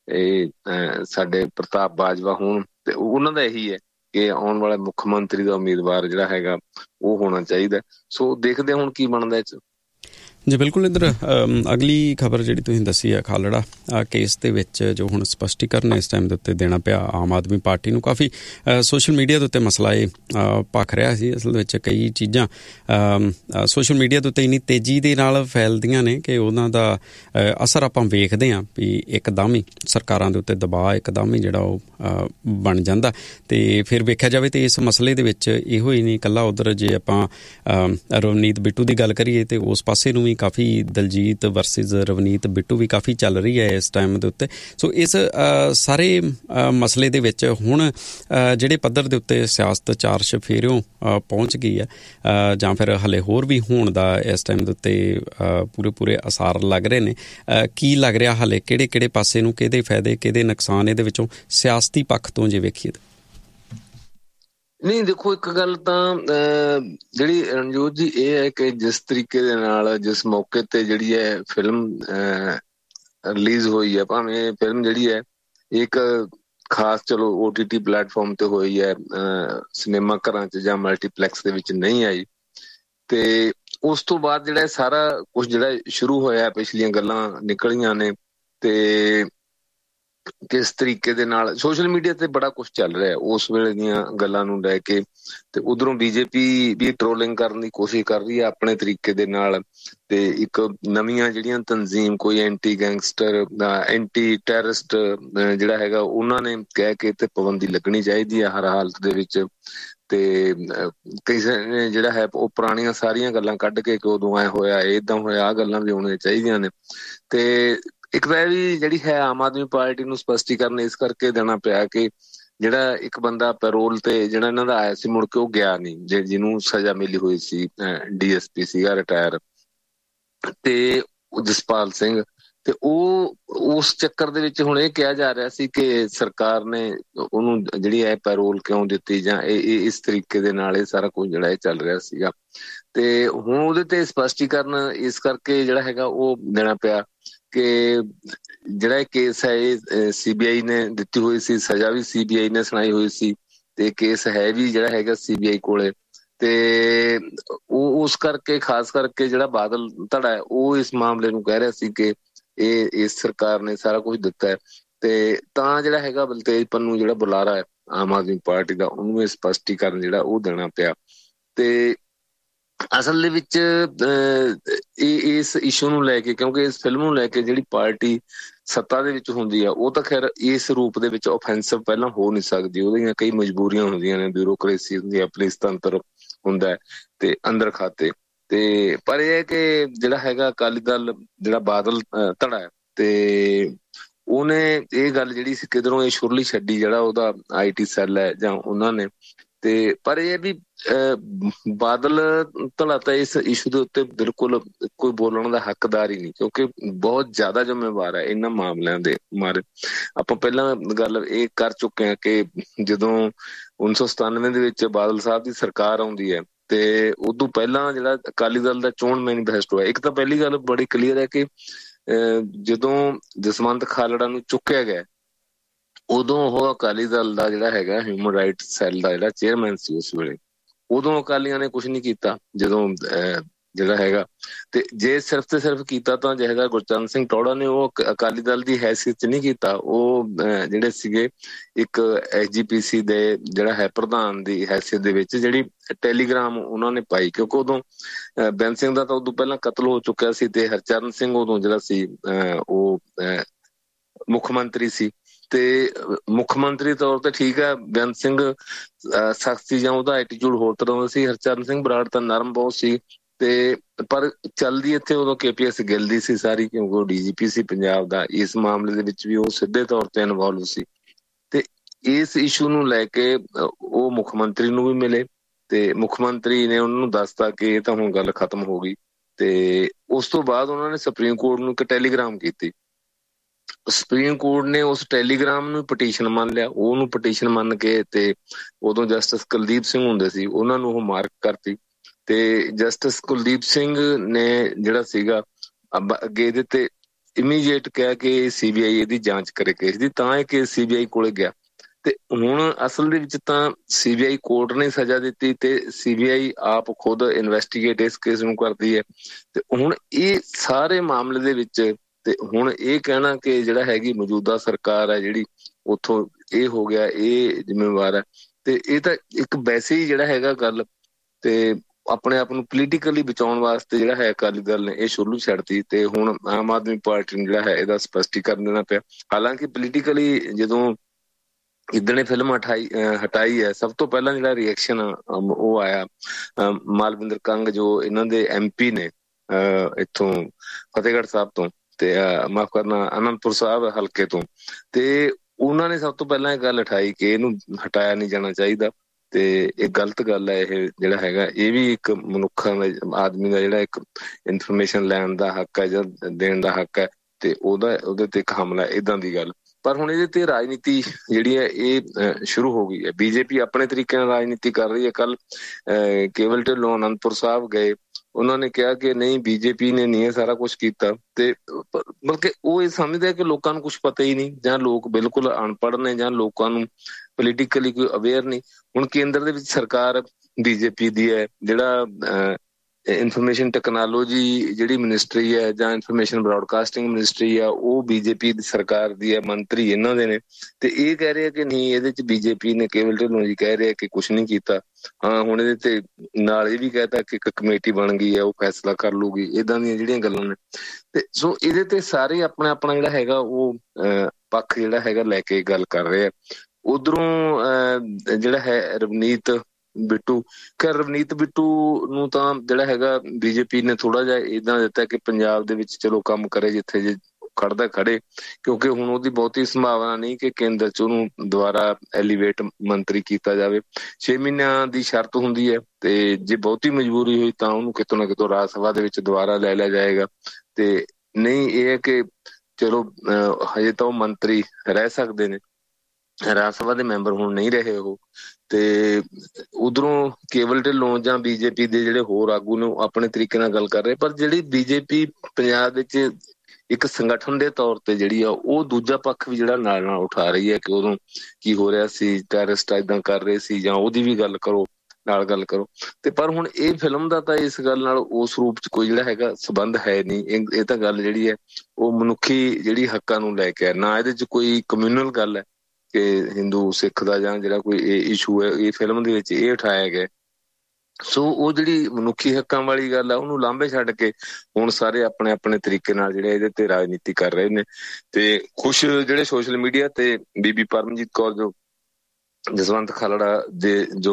ਇਹ ਸਾਡੇ ਪ੍ਰਤਾਪ ਬਾਜਵਾ ਹੋਣ, ਤੇ ਉਹਨਾਂ ਦਾ ਇਹੀ ਹੈ ਕਿ ਆਉਣ ਵਾਲਾ ਮੁੱਖ ਮੰਤਰੀ ਦਾ ਉਮੀਦਵਾਰ ਜਿਹੜਾ ਹੈਗਾ ਉਹ ਹੋਣਾ ਚਾਹੀਦਾ। ਸੋ ਦੇਖਦੇ ਹੁਣ ਕੀ ਬਣਦਾ ਇਹ 'ਚ। ਜੀ ਬਿਲਕੁਲ। ਇੱਧਰ ਅਗਲੀ ਖਬਰ ਜਿਹੜੀ ਤੁਸੀਂ ਦੱਸੀ ਹੈ ਖਾਲੜਾ ਕੇਸ ਦੇ ਵਿੱਚ ਜੋ ਹੁਣ ਸਪਸ਼ਟੀਕਰਨ ਇਸ ਟਾਈਮ ਦੇ ਉੱਤੇ ਦੇਣਾ ਪਿਆ ਆਮ ਆਦਮੀ ਪਾਰਟੀ ਨੂੰ, ਕਾਫੀ ਸੋਸ਼ਲ ਮੀਡੀਆ ਦੇ ਉੱਤੇ ਮਸਲਾ ਇਹ ਭਖ ਰਿਹਾ ਸੀ। ਅਸਲ ਵਿੱਚ ਕਈ ਚੀਜ਼ਾਂ ਸੋਸ਼ਲ ਮੀਡੀਆ ਦੇ ਉੱਤੇ ਇੰਨੀ ਤੇਜ਼ੀ ਦੇ ਨਾਲ ਫੈਲਦੀਆਂ ਨੇ ਕਿ ਉਹਨਾਂ ਦਾ ਅਸਰ ਆਪਾਂ ਵੇਖਦੇ ਹਾਂ ਵੀ ਇੱਕਦਮ ਹੀ ਸਰਕਾਰਾਂ ਦੇ ਉੱਤੇ ਦਬਾਅ ਇੱਕਦਮ ਹੀ ਜਿਹੜਾ ਉਹ ਬਣ ਜਾਂਦਾ। ਅਤੇ ਫਿਰ ਵੇਖਿਆ ਜਾਵੇ ਤਾਂ ਇਸ ਮਸਲੇ ਦੇ ਵਿੱਚ ਇਹੋ ਹੀ ਨਹੀਂ ਇਕੱਲਾ ਉੱਧਰ ਜੇ ਆਪਾਂ ਰਵਨੀਤ ਬਿੱਟੂ ਦੀ ਗੱਲ ਕਰੀਏ ਤਾਂ ਉਸ ਪਾਸੇ ਨੂੰ ਵੀ ਕਾਫੀ ਦਲਜੀਤ ਵਰਸਿਸ ਰਵਨੀਤ ਬਿੱਟੂ ਵੀ ਕਾਫੀ ਚੱਲ ਰਹੀ ਹੈ ਇਸ ਟਾਈਮ ਦੇ ਉੱਤੇ। ਸੋ ਇਸ ਸਾਰੇ ਮਸਲੇ ਦੇ ਵਿੱਚ ਹੁਣ ਜਿਹੜੇ ਪੱਧਰ ਦੇ ਉੱਤੇ ਸਿਆਸਤ ਚਾਰ ਚੁਫੇਰਿਓਂ ਪਹੁੰਚ ਗਈ ਹੈ ਜਾਂ ਫਿਰ ਹਲੇ ਹੋਰ ਵੀ ਹੋਣ ਦਾ ਇਸ ਟਾਈਮ ਦੇ ਉੱਤੇ ਪੂਰੇ ਪੂਰੇ ਅਸਾਰ ਲੱਗ ਰਹੇ ਨੇ। ਕੀ ਲੱਗ ਰਿਹਾ ਹਾਲੇ ਕਿਹੜੇ ਕਿਹੜੇ ਪਾਸੇ ਨੂੰ ਕਿਹਦੇ ਫਾਇਦੇ ਕਿਹਦੇ ਨੁਕਸਾਨ ਇਹਦੇ ਵਿੱਚੋਂ ਸਿਆਸਤੀ ਪੱਖ ਤੋਂ ਜੇ ਵੇਖੀਏ? ਨਹੀਂ ਦੇਖੋ, ਇੱਕ ਗੱਲ ਤਾਂ ਜਿਹੜੀ ਰਣਜੋਤ ਜੀ ਇਹ ਹੈ ਕਿ ਜਿਸ ਤਰੀਕੇ ਦੇ ਨਾਲ ਜਿਸ ਮੌਕੇ ਤੇ ਜਿਹੜੀ ਹੈ ਫਿਲਮ ਰਿਲੀਜ਼ ਹੋਈ ਹੈ, ਭਾਵੇਂ ਫਿਲਮ ਜਿਹੜੀ ਹੈ ਇੱਕ ਖਾਸ ਚਲੋ ਓ ਟੀ ਟੀ ਪਲੇਟਫਾਰਮ ਤੇ ਹੋਈ ਹੈ, ਸਿਨੇਮਾ ਘਰਾਂ 'ਚ ਜਾਂ ਮਲਟੀਪਲੈਕਸ ਦੇ ਵਿੱਚ ਨਹੀਂ ਆਈ, ਤੇ ਉਸ ਤੋਂ ਬਾਅਦ ਜਿਹੜਾ ਸਾਰਾ ਕੁਛ ਜਿਹੜਾ ਸ਼ੁਰੂ ਹੋਇਆ, ਪਿਛਲੀਆਂ ਗੱਲਾਂ ਨਿਕਲੀਆਂ ਨੇ ਤੇ ਕਿਸ ਤਰੀਕੇ ਦੇ ਨਾਲ ਸੋਸ਼ਲ ਮੀਡੀਆ ਤੇ ਬੜਾ ਕੁਛ ਚੱਲ ਰਿਹਾ ਉਸ ਵੇਲੇ ਦੀਆਂ ਗੱਲਾਂ ਨੂੰ ਲੈ ਕੇ, ਤੇ ਉਧਰੋਂ ਬੀਜੇਪੀ ਵੀ ਟਰੋਲਿੰਗ ਕਰਨ ਦੀ ਕੋਸ਼ਿਸ਼ ਕਰ ਰਹੀ ਹੈ ਆਪਣੇ ਤਰੀਕੇ ਦੇ ਨਾਲ, ਤੇ ਇੱਕ ਨਵੀਆਂ ਜਿਹੜੀਆਂ ਤਨਜ਼ੀਮ ਕੋਈ ਐਂਟੀ ਗੈਂਗਸਟਰ ਐਂਟੀ ਟੈਰਰਿਸਟ ਜਿਹੜਾ ਹੈਗਾ ਉਹਨਾਂ ਨੇ ਕਹਿ ਕੇ ਤੇ ਪਾਬੰਦੀ ਲੱਗਣੀ ਚਾਹੀਦੀ ਹੈ ਹਰ ਹਾਲਤ ਦੇ ਵਿੱਚ। ਤੇ ਕਿਸੇ ਨੇ ਜਿਹੜਾ ਹੈ ਉਹ ਪੁਰਾਣੀਆਂ ਸਾਰੀਆਂ ਗੱਲਾਂ ਕੱਢ ਕੇ ਕਿ ਉਦੋਂ ਐ ਹੋਇਆ ਏਦਾਂ ਹੋਇਆ, ਆਹ ਗੱਲਾਂ ਵੀ ਹੋਣੀਆਂ ਚਾਹੀਦੀਆਂ ਨੇ। ਤੇ ਇੱਕ ਤਾਂ ਵੀ ਜਿਹੜੀ ਹੈ ਆਮ ਆਦਮੀ ਪਾਰਟੀ ਨੂੰ ਸਪਸ਼ਟੀਕਰਨ ਇਸ ਕਰਕੇ ਦੇਣਾ ਪਿਆ ਕਿ ਜਿਹੜਾ ਇੱਕ ਬੰਦਾ ਪੈਰੋਲ ਤੇ ਜਿਹੜਾ ਇਹਨਾਂ ਦਾ ਆਇਆ ਸੀ ਮੁੜ ਕੇ ਉਹ ਗਿਆ ਨਹੀਂ, ਜੇ ਜਿਹਨੂੰ ਸਜ਼ਾ ਮਿਲੀ ਹੋਈ ਸੀ, ਡੀ ਐਸ ਪੀ ਸੀਗਾ ਰਿਟਾਇਰ, ਤੇ ਜਸਪਾਲ ਸਿੰਘ, ਤੇ ਉਹ ਉਸ ਚੱਕਰ ਦੇ ਵਿੱਚ ਹੁਣ ਇਹ ਕਿਹਾ ਜਾ ਰਿਹਾ ਸੀ ਕਿ ਸਰਕਾਰ ਨੇ ਉਹਨੂੰ ਜਿਹੜੀ ਹੈ ਪੈਰੋਲ ਕਿਉਂ ਦਿੱਤੀ ਜਾਂ ਇਹ ਇਸ ਤਰੀਕੇ ਦੇ ਨਾਲ ਇਹ ਸਾਰਾ ਕੁਝ ਜਿਹੜਾ ਇਹ ਚੱਲ ਰਿਹਾ ਸੀਗਾ। ਤੇ ਹੁਣ ਉਹਦੇ ਤੇ ਸਪਸ਼ਟੀਕਰਨ ਇਸ ਕਰਕੇ ਜਿਹੜਾ ਹੈਗਾ ਉਹ ਦੇਣਾ ਪਿਆ ਕਿ ਜਿਹੜਾ ਇਹ ਕੇਸ ਹੈ ਇਹ ਸੀ ਬੀ ਆਈ ਨੇ ਦਿੱਤੀ ਹੋਈ ਸੀ, ਸਜ਼ਾ ਵੀ ਸੀ ਬੀ ਆਈ ਨੇ ਸੁਣਾਈ ਹੋਈ ਸੀ, ਤੇ ਕੇਸ ਹੈ ਵੀ ਜਿਹੜਾ ਹੈਗਾ ਸੀ ਬੀ ਆਈ ਕੋਲੇ, ਤੇ ਉਹ ਉਸ ਕਰਕੇ ਖਾਸ ਕਰਕੇ ਜਿਹੜਾ ਬਾਦਲ ਧੜਾ ਹੈ ਉਹ ਇਸ ਮਾਮਲੇ ਨੂੰ ਕਹਿ ਰਿਹਾ ਸੀ ਕਿ ਇਹ ਇਸ ਸਰਕਾਰ ਨੇ ਸਾਰਾ ਕੁਝ ਦਿੱਤਾ ਹੈ, ਤੇ ਤਾਂ ਜਿਹੜਾ ਹੈਗਾ ਬਲਤੇਜ ਪੰਨੂ ਜਿਹੜਾ ਬੁਲਾਰਾ ਹੈ ਆਮ ਆਦਮੀ ਪਾਰਟੀ ਦਾ, ਉਹਨੂੰ ਇਹ ਸਪਸ਼ਟੀਕਰਨ ਜਿਹੜਾ ਉਹ ਦੇਣਾ ਪਿਆ। ਤੇ ਅਸਲ ਦੇ ਵਿੱਚ ਇਹ ਇਸ ਇਸ਼ੂ ਨੂੰ ਲੈ ਕੇ, ਕਿਉਂਕਿ ਇਸ ਫਿਲਮ ਨੂੰ ਲੈ ਕੇ ਜਿਹੜੀ ਪਾਰਟੀ ਸੱਤਾ ਦੇ ਵਿੱਚ ਹੁੰਦੀ ਆ ਉਹ ਤਾਂ ਖੈਰ ਇਸ ਰੂਪ ਦੇ ਵਿੱਚ ਓਫੈਂਸਿਵ ਪਹਿਲਾਂ ਹੋ ਨਹੀਂ ਸਕਦੀ, ਉਹਦੀਆਂ ਕਈ ਮਜਬੂਰੀਆਂ ਹੁੰਦੀਆਂ ਨੇ, ਬਿਊਰੋਕਰੇਸੀ ਹੁੰਦੀ ਹੈ, ਪੁਲਿਸ ਤੰਤਰ ਹੁੰਦਾ ਹੈ ਤੇ ਅੰਦਰ ਖਾਤੇ, ਤੇ ਪਰ ਇਹ ਹੈ ਕਿ ਜਿਹੜਾ ਹੈਗਾ ਅਕਾਲੀ ਦਲ ਜਿਹੜਾ ਬਾਦਲ ਧੜਾ ਹੈ ਤੇ ਉਹਨੇ ਇਹ ਗੱਲ ਜਿਹੜੀ ਸੀ ਕਿਧਰੋਂ ਇਹ ਸ਼ੁਰਲੀ ਛੱਡੀ, ਜਿਹੜਾ ਉਹਦਾ ਆਈ ਟੀ ਸੈੱਲ ਹੈ ਜਾਂ ਉਹਨਾਂ ਨੇ, ਤੇ ਪਰ ਇਹ ਵੀ ਬਾਦਲ ਧੜਾ ਤਾਂ ਇਸ ਇਸ਼ੂ ਦੇ ਉੱਤੇ ਬਿਲਕੁਲ ਕੋਈ ਬੋਲਣ ਦਾ ਹੱਕਦਾਰ ਹੀ ਨਹੀਂ, ਕਿਉਂਕਿ ਬਹੁਤ ਜ਼ਿਆਦਾ ਜ਼ਿੰਮੇਵਾਰ ਹੈ ਇਹਨਾਂ ਮਾਮਲਿਆਂ ਦੇ ਮਾਰੇ। ਆਪਾਂ ਪਹਿਲਾਂ ਗੱਲ ਇਹ ਕਰ ਚੁੱਕੇ ਹਾਂ ਕਿ ਜਦੋਂ ਉੱਨੀ ਸੌ ਸਤਾਨਵੇਂ ਦੇ ਵਿੱਚ ਬਾਦਲ ਸਾਹਿਬ ਦੀ ਸਰਕਾਰ ਆਉਂਦੀ ਹੈ ਤੇ ਉਦੋਂ ਪਹਿਲਾਂ ਜਿਹੜਾ ਅਕਾਲੀ ਦਲ ਦਾ ਚੋਣ ਮੈਨੀਫੈਸਟੋ ਹੈ, ਇੱਕ ਤਾਂ ਪਹਿਲੀ ਗੱਲ ਬੜੀ ਕਲੀਅਰ ਹੈ ਕਿ ਜਦੋਂ ਜਸਵੰਤ ਖਾਲੜਾ ਨੂੰ ਚੁੱਕਿਆ ਗਿਆ ਉਦੋਂ ਉਹ ਅਕਾਲੀ ਦਲ ਦਾ ਜਿਹੜਾ ਹੈਗਾ ਹਿਊਮਨ ਰਾਈਟ ਸੈੱਲ ਦਾ ਜਿਹੜਾ ਚੇਅਰਮੈਨ ਸੀ ਉਸ ਵੇਲੇ, ਉਦੋਂ ਅਕਾਲੀਆਂ ਨੇ ਕੁਛ ਨਹੀਂ ਕੀਤਾ ਜਦੋਂ ਜਿਹੜਾ ਹੈਗਾ, ਤੇ ਜੇ ਸਿਰਫ ਤੇ ਸਿਰਫ ਕੀਤਾ ਤਾਂ ਜਿਹੜਾ ਗੁਰਚਰਨ ਸਿੰਘ ਟੌੜਾ ਨੇ ਉਹ ਅਕਾਲੀ ਦਲ ਦੀ ਹੈਸੀਅਤ ਚ ਨਹੀਂ ਕੀਤਾ, ਉਹ ਜਿਹੜੇ ਸੀਗੇ ਇੱਕ ਐਸ ਜੀ ਪੀ ਸੀ ਦੇ ਜਿਹੜਾ ਹੈ ਪ੍ਰਧਾਨ ਦੀ ਹੈਸੀਅਤ ਦੇ ਵਿੱਚ ਜਿਹੜੀ ਟੈਲੀਗ੍ਰਾਮ ਉਹਨਾਂ ਨੇ ਪਾਈ, ਕਿਉਂਕਿ ਉਦੋਂ ਬੈਂਸ ਸਿੰਘ ਦਾ ਤਾਂ ਉਦੋਂ ਪਹਿਲਾਂ ਕਤਲ ਹੋ ਚੁੱਕਿਆ ਸੀ ਤੇ ਹਰਚਰਨ ਸਿੰਘ ਉਦੋਂ ਜਿਹੜਾ ਸੀ ਉਹ ਮੁੱਖ ਮੰਤਰੀ ਸੀ, ਤੇ ਮੁੱਖ ਮੰਤਰੀ ਤੌਰ ਤੇ ਠੀਕ ਹੈ ਬੇਅੰਤ ਸਿੰਘ ਸਖਤ ਸੀ ਜਾਂ ਉਹਦਾ ਐਟੀਟਿਊਡ ਹੋਰ ਤਰ੍ਹਾਂ ਦਾ ਸੀ, ਹਰਚਰਨ ਸਿੰਘ ਬਰਾੜ ਤਾਂ ਨਰਮ ਬਹੁਤ ਸੀ, ਤੇ ਪਰ ਚੱਲਦੀ ਇੱਥੇ ਉਦੋਂ ਕੇ ਪੀ ਐਸ ਗਿੱਲ ਦੀ ਸੀ ਸਾਰੀ, ਕਿਉਂਕਿ ਉਹ ਡੀ ਜੀ ਪੀ ਸੀ ਪੰਜਾਬ ਦਾ, ਇਸ ਮਾਮਲੇ ਦੇ ਵਿੱਚ ਵੀ ਉਹ ਸਿੱਧੇ ਤੌਰ ਤੇ ਇਨਵੋਲਵ ਸੀ, ਤੇ ਇਸ ਇਸ਼ੂ ਨੂੰ ਲੈ ਕੇ ਉਹ ਮੁੱਖ ਮੰਤਰੀ ਨੂੰ ਵੀ ਮਿਲੇ ਤੇ ਮੁੱਖ ਮੰਤਰੀ ਨੇ ਉਹਨਾਂ ਨੂੰ ਦੱਸਤਾ ਕਿ ਇਹ ਤਾਂ ਹੁਣ ਗੱਲ ਖਤਮ ਹੋ ਗਈ, ਤੇ ਉਸ ਤੋਂ ਬਾਅਦ ਉਹਨਾਂ ਨੇ ਸੁਪਰੀਮ ਕੋਰਟ ਨੂੰ ਇੱਕ ਟੈਲੀਗ੍ਰਾਮ ਕੀਤੀ, ਸੁਪਰੀਮ ਕੋਰਟ ਨੇ ਉਸ ਟੈਲੀਗ੍ਰਾਮ ਨੂੰ ਪਟੀਸ਼ਨ ਮੰਨ ਲਿਆ, ਉਹਨੂੰ ਪਟੀਸ਼ਨ ਮੰਨ ਕੇ ਤੇ ਉਦੋਂ ਜਸਟਿਸ ਕੁਲਦੀਪ ਸਿੰਘ ਹੁੰਦੇ ਸੀ ਉਹਨਾਂ ਨੂੰ ਉਹ ਮਾਰਕ ਕਰਤੀ, ਤੇ ਜਸਟਿਸ ਕੁਲਦੀਪ ਸਿੰਘ ਨੇ ਜਿਹੜਾ ਸੀਗਾ ਅੱਗੇ ਇਹਦੇ ਤੇ ਇਮੀਡੀਏਟ ਕਿਹਾ ਕਿ ਸੀ ਬੀ ਆਈ ਇਹਦੀ ਜਾਂਚ ਕਰੇ ਕੇਸ ਦੀ, ਤਾਂ ਇਹ ਕੇਸ ਸੀ ਬੀ ਆਈ ਕੋਲੇ ਗਿਆ, ਤੇ ਹੁਣ ਅਸਲ ਦੇ ਵਿੱਚ ਤਾਂ ਸੀਬੀਆਈ ਕੋਰਟ ਨੇ ਸਜ਼ਾ ਦਿੱਤੀ ਤੇ ਸੀਬੀਆਈ ਆਪ ਖੁਦ ਇਨਵੈਸਟੀਗੇਟ ਇਸ ਕੇਸ ਨੂੰ ਕਰਦੀ ਹੈ। ਤੇ ਹੁਣ ਇਹ ਸਾਰੇ ਮਾਮਲੇ ਦੇ ਵਿੱਚ ਤੇ ਹੁਣ ਇਹ ਕਹਿਣਾ ਕਿ ਜਿਹੜਾ ਹੈਗੀ ਮੌਜੂਦਾ ਸਰਕਾਰ ਹੈ ਜਿਹੜੀ ਉੱਥੋਂ ਇਹ ਹੋ ਗਿਆ ਇਹ ਜ਼ਿੰਮੇਵਾਰ ਹੈ, ਤੇ ਇਹ ਤਾਂ ਇੱਕ ਵੈਸੇ ਹੀ ਜਿਹੜਾ ਹੈਗਾ ਗੱਲ ਤੇ ਆਪਣੇ ਆਪ ਨੂੰ ਪੋਲੀਟੀਕਲੀ ਬਚਾਉਣ ਵਾਸਤੇ ਜਿਹੜਾ ਹੈ ਅਕਾਲੀ ਦਲ ਨੇ ਇਹ ਸ਼ੁਰੂ ਛੱਡਤੀ ਤੇ ਹੁਣ ਆਮ ਆਦਮੀ ਪਾਰਟੀ ਨੂੰ ਜਿਹੜਾ ਹੈ ਇਹਦਾ ਸਪਸ਼ਟੀਕਰਨ ਦੇਣਾ ਪਿਆ। ਹਾਲਾਂਕਿ ਪੋਲੀਟੀਕਲੀ ਜਦੋਂ ਇੱਦਣੇ ਫਿਲਮ ਹਟਾਈ ਹਟਾਈ ਹੈ ਸਭ ਤੋਂ ਪਹਿਲਾਂ ਜਿਹੜਾ ਰਿਐਕਸ਼ਨ ਉਹ ਆਇਆ ਮਾਲਵਿੰਦਰ ਕੰਗ ਜੋ ਇਹਨਾਂ ਦੇ ਐਮ ਪੀ ਨੇ ਅਹ ਇੱਥੋਂ ਫਤਿਹਗੜ੍ਹ ਸਾਹਿਬ ਤੋਂ ਤੇ ਮਾਫ ਕਰਨਾ ਅਨੰਦਪੁਰ ਸਾਹਿਬ ਹਲਕੇ ਤੋਂ, ਤੇ ਉਹਨਾਂ ਨੇ ਸਭ ਤੋਂ ਪਹਿਲਾਂ ਇਹ ਗੱਲ ਉਠਾਈ ਕਿ ਇਹਨੂੰ ਹਟਾਇਆ ਨਹੀਂ ਜਾਣਾ ਚਾਹੀਦਾ ਤੇ ਇਹ ਗਲਤ ਗੱਲ ਹੈ। ਇਹ ਜਿਹੜਾ ਹੈਗਾ ਇਹ ਵੀ ਇੱਕ ਮਨੁੱਖਾਂ ਦਾ ਆਦਮੀ ਦਾ ਜਿਹੜਾ ਇੱਕ ਇਨਫੋਰਮੇਸ਼ਨ ਲੈਣ ਦਾ ਹੱਕ ਹੈ ਜਾਂ ਦੇਣ ਦਾ ਹੱਕ ਹੈ ਤੇ ਉਹਦਾ ਉਹਦੇ ਤੇ ਇੱਕ ਹਮਲਾ ਏਦਾਂ ਦੀ ਗੱਲ। ਪਰ ਹੁਣ ਇਹਦੇ ਤੇ ਰਾਜਨੀਤੀ ਜਿਹੜੀ ਹੈ ਇਹ ਸ਼ੁਰੂ ਹੋ ਗਈ ਹੈ। ਬੀਜੇਪੀ ਆਪਣੇ ਤਰੀਕੇ ਨਾਲ ਰਾਜਨੀਤੀ ਕਰ ਰਹੀ ਹੈ। ਕੱਲ ਕੇਵਲ ਢਿੱਲੋਂ ਅਨੰਦਪੁਰ ਸਾਹਿਬ ਗਏ, ਉਹਨਾਂ ਨੇ ਕਿਹਾ ਕਿ ਨਹੀਂ ਬੀਜੇਪੀ ਨੇ ਨਹੀਂ ਇਹ ਸਾਰਾ ਕੁਛ ਕੀਤਾ, ਤੇ ਬਲਕਿ ਉਹ ਇਹ ਸਮਝਦੇ ਕਿ ਲੋਕਾਂ ਨੂੰ ਕੁਛ ਪਤਾ ਹੀ ਨਹੀਂ ਜਾਂ ਲੋਕ ਬਿਲਕੁਲ ਅਨਪੜ੍ਹ ਨੇ ਜਾਂ ਲੋਕਾਂ ਨੂੰ ਪੋਲੀਟੀਕਲੀ ਕੋਈ ਅਵੇਅਰ ਨਹੀਂ। ਹੁਣ ਕੇਂਦਰ ਦੇ ਵਿੱਚ ਸਰਕਾਰ ਬੀਜੇਪੀ ਦੀ ਹੈ, ਜਿਹੜਾ ਇਨਫੋਰਮੇਸ਼ਨ ਟੈਕਨੋਲੋਜੀ ਜਿਹੜੀ ਮਿਨਿਸਟਰੀ ਹੈ ਜਾਂ ਇਨਫੋਰਮੇਸ਼ਨ ਬ੍ਰੌਡਕਾਸਟਿੰਗ ਮਿਨਿਸਟਰੀ ਆ ਉਹ ਬੀਜੇਪੀ ਦੀ ਸਰਕਾਰ ਦੀ ਹੈ, ਮੰਤਰੀ ਇਹਨਾਂ ਦੇ ਨੇ, ਤੇ ਇਹ ਕਹਿ ਰਹੇ ਕਿ ਨਹੀਂ ਇਹਦੇ ਚ ਬੀਜੇਪੀ ਨੇ ਕੇਵਲ ਢਿੱਲੋਂ ਜੀ ਕਹਿ ਰਹੇ ਕਿ ਕੁਛ ਨਹੀਂ ਕੀਤਾ। ਹਾਂ ਹੁਣ ਇਹਦੇ ਤੇ ਨਾਲ ਇਹ ਵੀ ਕਹਿਤਾ ਕਿ ਇੱਕ ਕਮੇਟੀ ਬਣ ਗਈ ਹੈ ਉਹ ਫੈਸਲਾ ਕਰ ਲੂਗੀ, ਏਦਾਂ ਦੀਆਂ ਜਿਹੜੀਆਂ ਗੱਲਾਂ ਨੇ। ਤੇ ਸੋ ਇਹਦੇ ਤੇ ਸਾਰੇ ਆਪਣਾ ਆਪਣਾ ਜਿਹੜਾ ਹੈਗਾ ਉਹ ਅਹ ਪੱਖ ਜਿਹੜਾ ਹੈਗਾ ਲੈ ਕੇ ਗੱਲ ਕਰ ਰਹੇ ਆ। ਉਧਰੋਂ ਅਹ ਜਿਹੜਾ ਹੈ ਰਵਨੀਤ ਬਿੱਟੂ, ਖੈਰ ਰਵਨੀਤ ਬਿੱਟੂ ਨੂੰ ਤਾਂ ਜਿਹੜਾ ਹੈਗਾ ਬੀਜੇਪੀ ਨੇ ਥੋੜਾ ਜਿਹਾ ਏਦਾਂ ਦਿੱਤਾ ਕਿ ਪੰਜਾਬ ਦੇ ਵਿੱਚ ਚਲੋ ਕੰਮ ਕਰੇ ਜਿੱਥੇ ਜੇ ਖੜਦਾ ਖੜੇ, ਕਿਉਂਕਿ ਹੁਣ ਉਹਦੀ ਬਹੁਤੀ ਸੰਭਾਵਨਾ ਨਹੀਂ ਕਿ ਕੇਂਦਰ ਚ ਉਹਨੂੰ ਦੁਬਾਰਾ ਐਲੀਵੇਟ ਮੰਤਰੀ ਕੀਤਾ ਜਾਵੇ। ਛੇ ਮਹੀਨਿਆਂ ਦੀ ਸ਼ਰਤ ਹੁੰਦੀ ਹੈ ਤੇ ਜੇ ਬਹੁਤੀ ਮਜਬੂਰੀ ਹੋਈ ਤਾਂ ਉਹਨੂੰ ਕਿਤੋਂ ਨਾ ਕਿਤੋਂ ਰਾਜ ਸਭਾ ਦੇ ਵਿੱਚ ਦੁਬਾਰਾ ਲੈ ਲਿਆ ਜਾਏਗਾ। ਤੇ ਨਹੀਂ ਇਹ ਹੈ ਕਿ ਚਲੋ ਹਜੇ ਤਾਂ ਉਹ ਮੰਤਰੀ ਰਹਿ ਸਕਦੇ ਨੇ, ਰਾਜ ਸਭਾ ਦੇ ਮੈਂਬਰ ਹੁਣ ਨਹੀਂ ਰਹੇ ਉਹ। ਤੇ ਉਧਰੋਂ ਕੇਵਲ ਢਿੱਲੋਂ ਜਾਂ ਬੀਜੇਪੀ ਦੇ ਜਿਹੜੇ ਹੋਰ ਆਗੂ ਨੇ ਉਹ ਆਪਣੇ ਤਰੀਕੇ ਨਾਲ ਗੱਲ ਕਰ ਰਹੇ, ਪਰ ਜਿਹੜੀ ਬੀਜੇਪੀ ਪੰਜਾਬ ਵਿੱਚ ਇੱਕ ਸੰਗਠਨ ਦੇ ਤੌਰ ਤੇ ਜਿਹੜੀ ਆ ਉਹ ਦੂਜਾ ਪੱਖ ਵੀ ਜਿਹੜਾ ਨਾਲ ਨਾਲ ਉਠਾ ਰਹੀ ਹੈ ਕਿ ਉਦੋਂ ਕੀ ਹੋ ਰਿਹਾ ਸੀ, ਟੈਰਰਿਸਟ ਏਦਾਂ ਕਰ ਰਹੇ ਸੀ ਜਾਂ ਉਹਦੀ ਵੀ ਗੱਲ ਕਰੋ, ਨਾਲ ਗੱਲ ਕਰੋ। ਤੇ ਪਰ ਹੁਣ ਇਹ ਫਿਲਮ ਦਾ ਤਾਂ ਇਸ ਗੱਲ ਨਾਲ ਉਸ ਰੂਪ ਚ ਕੋਈ ਜਿਹੜਾ ਹੈਗਾ ਸੰਬੰਧ ਹੈ ਨਹੀਂ। ਇਹ ਤਾਂ ਗੱਲ ਜਿਹੜੀ ਹੈ ਉਹ ਮਨੁੱਖੀ ਜਿਹੜੀ ਹੱਕਾਂ ਨੂੰ ਲੈ ਕੇ ਨਾ, ਇਹਦੇ ਚ ਕੋਈ ਕਮਿਊਨਲ ਗੱਲ ਹੈ ਕਿ ਹਿੰਦੂ ਸਿੱਖ ਦਾ ਜਾਂ ਜਿਹੜਾ ਕੋਈ ਇਹ ਇਸ਼ੂ ਹੈ ਇਹ ਫਿਲਮ ਦੇ ਵਿੱਚ ਇਹ ਉਠਾਇਆ ਗਿਆ। ਸੋ ਉਹ ਜਿਹੜੀ ਮਨੁੱਖੀ ਹੱਕਾਂ ਵਾਲੀ ਗੱਲ ਆ ਉਹਨੂੰ ਲਾਂਭੇ ਛੱਡ ਕੇ ਹੁਣ ਸਾਰੇ ਆਪਣੇ ਆਪਣੇ ਤਰੀਕੇ ਨਾਲ ਜਿਹੜੇ ਇਹਦੇ ਤੇ ਰਾਜਨੀਤੀ ਕਰ ਰਹੇ ਨੇ। ਤੇ ਕੁਛ ਜਿਹੜੇ ਸੋਸ਼ਲ ਮੀਡੀਆ ਤੇ ਬੀਬੀ ਪਰਮਜੀਤ ਕੌਰ ਜੋ ਜਸਵੰਤ ਖਾਲੜਾ ਦੇ ਜੋ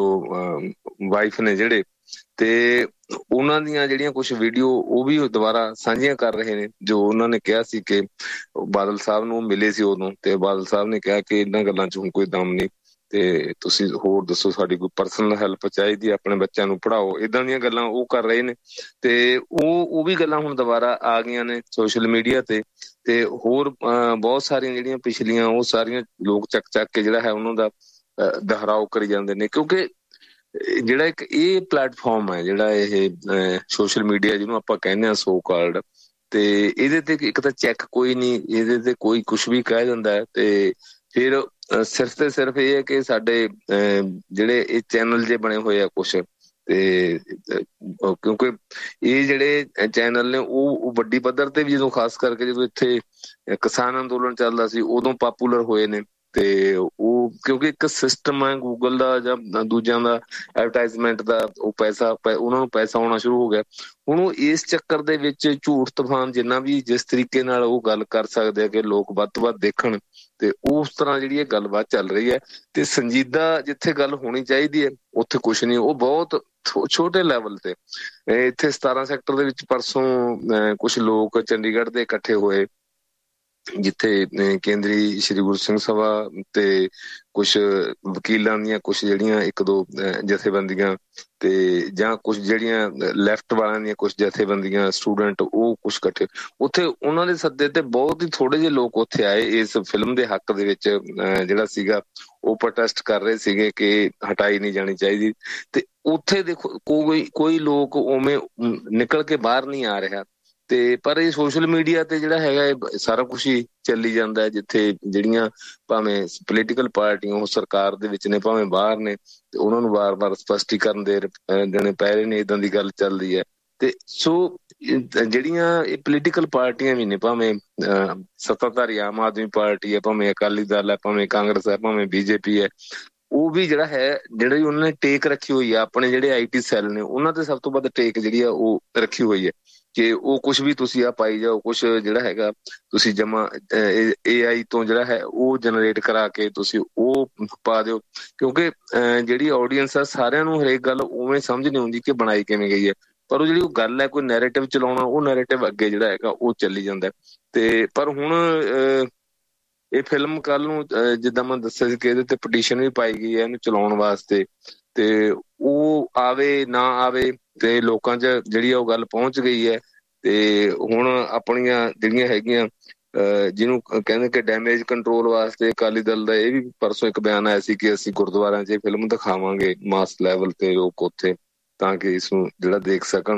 ਵਾਈਫ ਨੇ ਜਿਹੜੇ, ਤੇ ਉਹਨਾਂ ਦੀਆਂ ਜਿਹੜੀਆਂ ਕੁਛ ਵੀਡੀਓ ਉਹ ਵੀ ਦੁਬਾਰਾ ਸਾਂਝੀਆਂ ਕਰ ਰਹੇ ਨੇ। ਜੋ ਉਹਨਾਂ ਨੇ ਕਿਹਾ ਸੀ ਕਿ ਬਾਦਲ ਸਾਹਿਬ ਨੂੰ ਮਿਲੇ ਸੀ ਉਦੋਂ, ਤੇ ਬਾਦਲ ਸਾਹਿਬ ਨੇ ਕਿਹਾ ਕਿ ਇਹਨਾਂ ਗੱਲਾਂ ਚ ਹੁਣ ਕੋਈ ਦਮ ਨਹੀਂ ਤੇ ਤੁਸੀਂ ਹੋਰ ਦੱਸੋ, ਸਾਡੀ ਕੋਈ ਪਰਸਨਲ ਹੈਲਪ ਚਾਹੀਦੀ, ਆਪਣੇ ਬੱਚਿਆਂ ਨੂੰ ਪੜ੍ਹਾਓ, ਏਦਾਂ ਦੀਆਂ ਗੱਲਾਂ ਉਹ ਕਰ ਰਹੇ ਨੇ। ਤੇ ਉਹ ਉਹ ਵੀ ਗੱਲਾਂ ਹੁਣ ਦੁਬਾਰਾ ਆ ਗਈਆਂ ਨੇ ਸੋਸ਼ਲ ਮੀਡੀਆ ਤੇ। ਤੇ ਹੋਰ ਬਹੁਤ ਸਾਰੀਆਂ ਜਿਹੜੀਆਂ ਪਿਛਲੀਆਂ ਉਹ ਸਾਰੀਆਂ ਲੋਕ ਚੱਕ ਚੱਕ ਕੇ ਜਿਹੜਾ ਹੈ ਉਹਨਾਂ ਦਾ ਦੁਹਰਾਓ ਕਰੀ ਜਾਂਦੇ ਨੇ, ਕਿਉਂਕਿ ਜਿਹੜਾ ਇੱਕ ਇਹ ਪਲੇਟਫਾਰਮ ਹੈ ਜਿਹੜਾ ਇਹ ਸੋਸ਼ਲ ਮੀਡੀਆ ਜਿਹਨੂੰ ਆਪਾਂ ਕਹਿੰਦੇ ਹਾਂ ਸੋ ਕਾਲਡ, ਤੇ ਇਹਦੇ ਤੇ ਇੱਕ ਤਾਂ ਚੈੱਕ ਕੋਈ ਨਹੀਂ, ਇਹਦੇ ਤੇ ਕੋਈ ਕੁਛ ਵੀ ਕਹਿ ਦਿੰਦਾ ਹੈ। ਤੇ ਫਿਰ ਸਿਰਫ ਤੇ ਸਿਰਫ ਇਹ ਹੈ ਕਿ ਸਾਡੇ ਜਿਹੜੇ ਇਹ ਚੈਨਲ ਜੇ ਬਣੇ ਹੋਏ ਆ ਕੁਛ, ਤੇ ਕਿਉਂਕਿ ਇਹ ਜਿਹੜੇ ਚੈਨਲ ਨੇ ਉਹ ਵੱਡੀ ਪੱਧਰ ਤੇ ਵੀ ਜਦੋਂ ਖਾਸ ਕਰਕੇ ਜਦੋਂ ਇੱਥੇ ਕਿਸਾਨ ਅੰਦੋਲਨ ਚੱਲਦਾ ਸੀ ਉਦੋਂ ਪਾਪੂਲਰ ਹੋਏ ਨੇ। ਤੇ ਉਹ ਕਿਉਂਕਿ ਇੱਕ ਸਿਸਟਮ ਹੈ ਗੂਗਲ ਦਾ ਜਾਂ ਦੂਜਿਆਂ ਦਾ ਐਡਵਰਟਾਈਜ਼ਮੈਂਟ ਦਾ, ਉਹ ਪੈਸਾ ਉਹਨਾਂ ਨੂੰ ਪੈਸਾ ਆਉਣਾ ਸ਼ੁਰੂ ਹੋ ਗਿਆ। ਹੁਣ ਉਹ ਇਸ ਚੱਕਰ ਦੇ ਵਿੱਚ ਝੂਠ ਤੂਫਾਨ ਜਿੰਨਾ ਵੀ ਜਿਸ ਤਰੀਕੇ ਨਾਲ ਉਹ ਗੱਲ ਕਰ ਸਕਦੇ ਆ ਕਿ ਲੋਕ ਵੱਧ ਤੋਂ ਵੱਧ ਦੇਖਣ, ਤੇ ਉਸ ਤਰ੍ਹਾਂ ਜਿਹੜੀ ਇਹ ਗੱਲਬਾਤ ਚੱਲ ਰਹੀ ਹੈ। ਤੇ ਸੰਜੀਦਾ ਜਿੱਥੇ ਗੱਲ ਹੋਣੀ ਚਾਹੀਦੀ ਹੈ ਉੱਥੇ ਕੁਛ ਨਹੀਂ, ਉਹ ਬਹੁਤ ਛੋਟੇ ਲੈਵਲ ਤੇ। ਇੱਥੇ ਸਤਾਰਾਂ ਸੈਕਟਰ ਦੇ ਵਿੱਚ ਪਰਸੋਂ ਕੁਛ ਲੋਕ ਚੰਡੀਗੜ੍ਹ ਦੇ ਇਕੱਠੇ ਹੋਏ ਜਿੱਥੇ ਕੇਂਦਰੀ ਸ਼੍ਰੀ ਗੁਰੂ ਸਿੰਘ ਸਭਾ ਤੇ ਕੁਛ ਵਕੀਲਾਂ ਦੀਆਂ ਕੁਛ ਜਿਹੜੀਆਂ ਇੱਕ ਦੋ ਜਥੇਬੰਦੀਆਂ ਤੇ ਜਾਂ ਕੁਛ ਜਿਹੜੀਆਂ ਲੈਫਟ ਵਾਲਿਆਂ ਦੀਆਂ ਕੁਛ ਜਥੇਬੰਦੀਆਂ ਸਟੂਡੈਂਟ ਉਹ ਕੁਛ ਇਕੱਠੇ ਉੱਥੇ ਉਹਨਾਂ ਦੇ ਸੱਦੇ ਤੇ ਬਹੁਤ ਹੀ ਥੋੜੇ ਜਿਹੇ ਲੋਕ ਉੱਥੇ ਆਏ ਇਸ ਫਿਲਮ ਦੇ ਹੱਕ ਦੇ ਵਿੱਚ ਜਿਹੜਾ ਸੀਗਾ ਉਹ ਪ੍ਰੋਟੈਸਟ ਕਰ ਰਹੇ ਸੀਗੇ ਕਿ ਹਟਾਈ ਨਹੀਂ ਜਾਣੀ ਚਾਹੀਦੀ। ਤੇ ਉੱਥੇ ਦੇਖੋ ਕੋਈ ਕੋਈ ਲੋਕ ਉਵੇਂ ਨਿਕਲ ਕੇ ਬਾਹਰ ਨਹੀਂ ਆ ਰਿਹਾ। ਤੇ ਪਰ ਇਹ ਸੋਸ਼ਲ ਮੀਡੀਆ ਤੇ ਜਿਹੜਾ ਹੈਗਾ ਇਹ ਸਾਰਾ ਕੁਛ ਹੀ ਚੱਲੀ ਜਾਂਦਾ, ਜਿੱਥੇ ਜਿਹੜੀਆਂ ਭਾਵੇਂ ਪੋਲੀਟੀਕਲ ਪਾਰਟੀਆਂ ਉਹ ਸਰਕਾਰ ਦੇ ਵਿੱਚ ਨੇ ਭਾਵੇਂ ਬਾਹਰ ਨੇ, ਤੇ ਉਹਨਾਂ ਨੂੰ ਵਾਰ-ਵਾਰ ਸਪਸ਼ਟੀਕਰਨ ਦੇ ਦੇਣੇ ਪੈ ਰਹੇ ਨੇ, ਏਦਾਂ ਦੀ ਗੱਲ ਚੱਲਦੀ ਹੈ। ਤੇ ਸੋ ਜਿਹੜੀਆਂ ਇਹ ਪੋਲੀਟੀਕਲ ਪਾਰਟੀਆਂ ਵੀ ਨੇ, ਭਾਵੇਂ ਅਹ ਸੱਤਾਧਾਰੀ ਆਮ ਆਦਮੀ ਪਾਰਟੀ ਹੈ, ਭਾਵੇਂ ਅਕਾਲੀ ਦਲ ਹੈ, ਭਾਵੇਂ ਕਾਂਗਰਸ ਹੈ, ਭਾਵੇਂ ਬੀਜੇਪੀ ਹੈ, ਉਹ ਵੀ ਜਿਹੜਾ ਹੈ ਜਿਹੜੀ ਉਹਨਾਂ ਨੇ ਟੇਕ ਰੱਖੀ ਹੋਈ ਆ, ਆਪਣੇ ਜਿਹੜੇ ਆਈ ਟੀ ਸੈੱਲ ਨੇ ਉਹਨਾਂ ਤੇ ਸਭ ਤੋਂ ਵੱਧ ਟੇਕ ਜਿਹੜੀ ਆ ਉਹ ਰੱਖੀ ਹੋਈ ਹੈ ਕਿ ਉਹ ਕੁਛ ਵੀ ਤੁਸੀਂ ਆ ਪਾਈ ਜਾਓ, ਕੁਛ ਜਿਹੜਾ ਹੈਗਾ ਤੁਸੀਂ ਜਮਾ ਏ ਆਈ ਤੋਂ ਜਿਹੜਾ ਹੈ ਉਹ ਜਨਰੇਟ ਕਰਾ ਕੇ ਤੁਸੀਂ ਉਹ ਪਾ ਦਿਓ, ਕਿਉਂਕਿ ਜਿਹੜੀ ਆਡੀਅנס ਆ ਸਾਰਿਆਂ ਨੂੰ ਹਰੇਕ ਗੱਲ ਉਵੇਂ ਸਮਝ ਨਹੀਂ ਆਉਂਦੀ ਕਿ ਬਣਾਈ ਕਿਵੇਂ ਗਈ ਹੈ, ਪਰ ਉਹ ਜਿਹੜੀ ਉਹ ਗੱਲ ਹੈ ਕੋਈ ਨੈਰੇਟਿਵ ਚਲਾਉਣਾ, ਉਹ ਨੈਰੇਟਿਵ ਅੱਗੇ ਜਿਹੜਾ ਹੈਗਾ ਉਹ ਚੱਲੀ ਜਾਂਦਾ। ਤੇ ਪਰ ਹੁਣ ਇਹ ਫਿਲਮ ਕੱਲ ਨੂੰ ਜਿੱਦਾਂ ਮੈਂ ਦੱਸਿਆ ਸੀ ਕਿ ਇਹਦੇ ਤੇ ਪਟੀਸ਼ਨ ਵੀ ਪਾਈ ਗਈ ਹੈ ਇਹਨੂੰ ਚਲਾਉਣ ਵਾਸਤੇ, ਤੇ ਉਹ ਆਵੇ ਨਾ ਆਵੇ ਤੇ ਲੋਕਾਂ 'ਚ ਜਿਹੜੀ ਆ ਉਹ ਗੱਲ ਪਹੁੰਚ ਗਈ ਹੈ। ਤੇ ਹੁਣ ਆਪਣੀਆਂ ਜਿਹੜੀਆਂ ਹੈਗੀਆਂ ਜਿਹਨੂੰ ਕਹਿੰਦੇ ਕਿ ਡੈਮੇਜ ਕੰਟਰੋਲ ਵਾਸਤੇ ਅਕਾਲੀ ਦਲ ਦਾ ਇਹ ਵੀ ਪਰਸੋਂ ਇੱਕ ਬਿਆਨ ਆਇਆ ਸੀ ਕਿ ਅਸੀਂ ਗੁਰਦੁਆਰਿਆਂ 'ਚ ਇਹ ਫਿਲਮ ਦਿਖਾਵਾਂਗੇ ਮਾਸ ਲੈਵਲ ਤੇ ਲੋਕ ਉੱਥੇ, ਤਾਂ ਕਿ ਇਸਨੂੰ ਜਿਹੜਾ ਦੇਖ ਸਕਣ।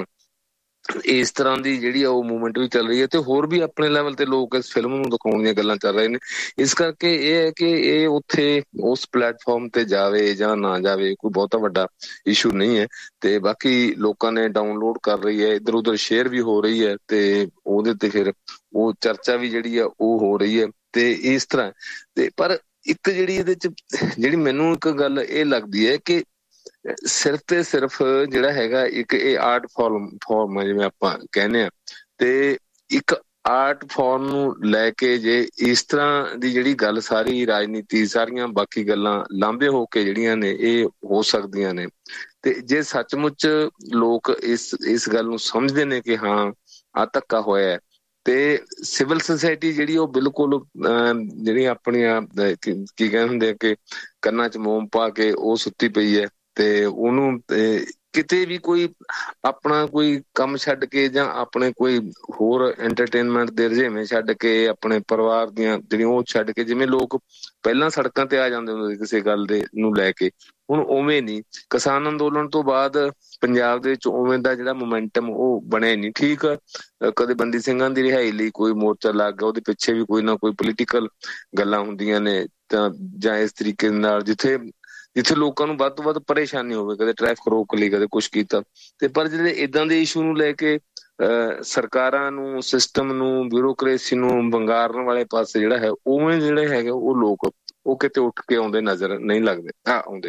ਇਸ ਤਰ੍ਹਾਂ ਦੀ ਜਿਹੜੀ ਆ ਉਹ ਮੂਵਮੈਂਟ ਵੀ ਚੱਲ ਰਹੀ ਹੈ ਤੇ ਹੋਰ ਵੀ ਆਪਣੇ ਲੈਵਲ ਤੇ ਲੋਕ ਇਸ ਫਿਲਮ ਨੂੰ ਦਿਖਾਉਣ ਦੀਆਂ ਗੱਲਾਂ ਚੱਲ ਰਹੇ ਨੇ। ਇਸ ਕਰਕੇ ਇਹ ਹੈ ਕਿ ਇਹ ਉੱਥੇ ਉਸ ਪਲੇਟਫਾਰਮ ਤੇ ਜਾਵੇ ਜਾਂ ਨਾ ਜਾਵੇ ਕੋਈ ਬਹੁਤਾ ਵੱਡਾ ਇਸ਼ੂ ਨਹੀਂ ਹੈ। ਤੇ ਬਾਕੀ ਲੋਕਾਂ ਨੇ ਡਾਊਨਲੋਡ ਕਰ ਰਹੀ ਹੈ, ਇੱਧਰ ਉੱਧਰ ਸ਼ੇਅਰ ਵੀ ਹੋ ਰਹੀ ਹੈ ਤੇ ਉਹਦੇ ਤੇ ਫਿਰ ਉਹ ਚਰਚਾ ਵੀ ਜਿਹੜੀ ਆ ਉਹ ਹੋ ਰਹੀ ਹੈ ਤੇ ਇਸ ਤਰ੍ਹਾਂ। ਤੇ ਪਰ ਇੱਕ ਜਿਹੜੀ ਇਹਦੇ 'ਚ ਜਿਹੜੀ ਮੈਨੂੰ ਇੱਕ ਗੱਲ ਇਹ ਲੱਗਦੀ ਹੈ ਕਿ ਸਿਰਫ ਤੇ ਸਿਰਫ ਜਿਹੜਾ ਹੈਗਾ ਇੱਕ ਇਹ ਆਰਟ ਫਾਰਮ ਫਾਰਮ ਜਿਵੇਂ ਆਪਾਂ ਕਹਿੰਦੇ ਆ, ਤੇ ਇੱਕ ਆਰਟ ਫਾਰਮ ਨੂੰ ਲੈ ਕੇ ਜੇ ਇਸ ਤਰ੍ਹਾਂ ਦੀ ਜਿਹੜੀ ਗੱਲ ਸਾਰੀ ਰਾਜਨੀਤੀ ਸਾਰੀਆਂ ਬਾਕੀ ਗੱਲਾਂ ਲਾਂਭੇ ਹੋ ਕੇ ਜਿਹੜੀਆਂ ਨੇ ਇਹ ਹੋ ਸਕਦੀਆਂ ਨੇ। ਤੇ ਜੇ ਸੱਚਮੁੱਚ ਲੋਕ ਇਸ ਇਸ ਗੱਲ ਨੂੰ ਸਮਝਦੇ ਨੇ ਕਿ ਹਾਂ ਆਹ ਧੱਕਾ ਹੋਇਆ, ਤੇ ਸਿਵਲ ਸੁਸਾਇਟੀ ਜਿਹੜੀ ਉਹ ਬਿਲਕੁਲ ਜਿਹੜੀ ਆਪਣੀਆਂ ਕੀ ਕਹਿੰਦੇ ਹੁੰਦੇ ਕਿ ਕੰਨਾਂ 'ਚ ਮੋਮ ਪਾ ਕੇ ਉਹ ਸੁੱਤੀ ਪਈ ਹੈ ਤੇ ਉਹਨੂੰ ਕਿਤੇ ਵੀ ਕੋਈ ਆਪਣਾ ਕੋਈ ਕੰਮ ਛੱਡ ਕੇ ਜਾਂ ਆਪਣੇ ਕੋਈ ਹੋਰ ਐਂਟਰਟੇਨਮੈਂਟ ਦੇ ਰੁਝੇਵੇਂ ਛੱਡ ਕੇ ਆਪਣੇ ਪਰਿਵਾਰ ਦੀਆਂ ਜਿਹੜੀਆਂ ਉਹ ਛੱਡ ਕੇ, ਜਿਵੇਂ ਲੋਕ ਪਹਿਲਾਂ ਸੜਕਾਂ ਤੇ ਆ ਜਾਂਦੇ ਹੁੰਦੇ ਸੀ ਕਿਸੇ ਗੱਲ ਦੇ ਨੂੰ ਲੈ ਕੇ, ਹੁਣ ਉਵੇਂ ਨਹੀਂ। ਕਿਸਾਨ ਅੰਦੋਲਨ ਤੋਂ ਬਾਅਦ ਪੰਜਾਬ ਦੇ ਵਿੱਚ ਉਵੇਂ ਦਾ ਜਿਹੜਾ ਮੋਮੈਂਟਮ ਉਹ ਬਣਿਆ ਨਹੀਂ। ਠੀਕ, ਕਦੇ ਬੰਦੀ ਸਿੰਘਾਂ ਦੀ ਰਿਹਾਈ ਲਈ ਕੋਈ ਮੋਰਚਾ ਲੱਗ ਗਿਆ, ਉਹਦੇ ਪਿੱਛੇ ਵੀ ਕੋਈ ਨਾ ਕੋਈ ਪੋਲੀਟੀਕਲ ਗੱਲਾਂ ਹੁੰਦੀਆਂ ਨੇ ਤਾਂ ਜਾਂ ਇਸ ਤਰੀਕੇ ਨਾਲ ਜਿੱਥੇ ਜਿੱਥੇ ਲੋਕਾਂ ਨੂੰ ਵੱਧ ਤੋਂ ਵੱਧ ਪਰੇਸ਼ਾਨੀ ਹੋਵੇ, ਕਦੇ ਟ੍ਰੈਫਿਕ ਰੋਕ ਲਈ, ਕਦੇ ਕੁਛ ਕੀਤਾ। ਤੇ ਪਰ ਜਿਹੜੇ ਏਦਾਂ ਦੇ ਇਸ਼ੂ ਨੂੰ ਲੈ ਕੇ ਅਹ ਸਰਕਾਰਾਂ ਨੂੰ, ਸਿਸਟਮ ਨੂੰ, ਬਿਊਰੋਕਰੇਸੀ ਨੂੰ ਵੰਗਾਰਨ ਵਾਲੇ ਪਾਸੇ ਜਿਹੜਾ ਹੈ ਉਵੇਂ ਜਿਹੜੇ ਹੈਗੇ ਉਹ ਲੋਕ ਉਹ ਕਿਤੇ ਉੱਠ ਕੇ ਆਉਂਦੇ ਨਜ਼ਰ ਨਹੀਂ ਲੱਗਦੇ ਹਾਂ ਆਉਂਦੇ।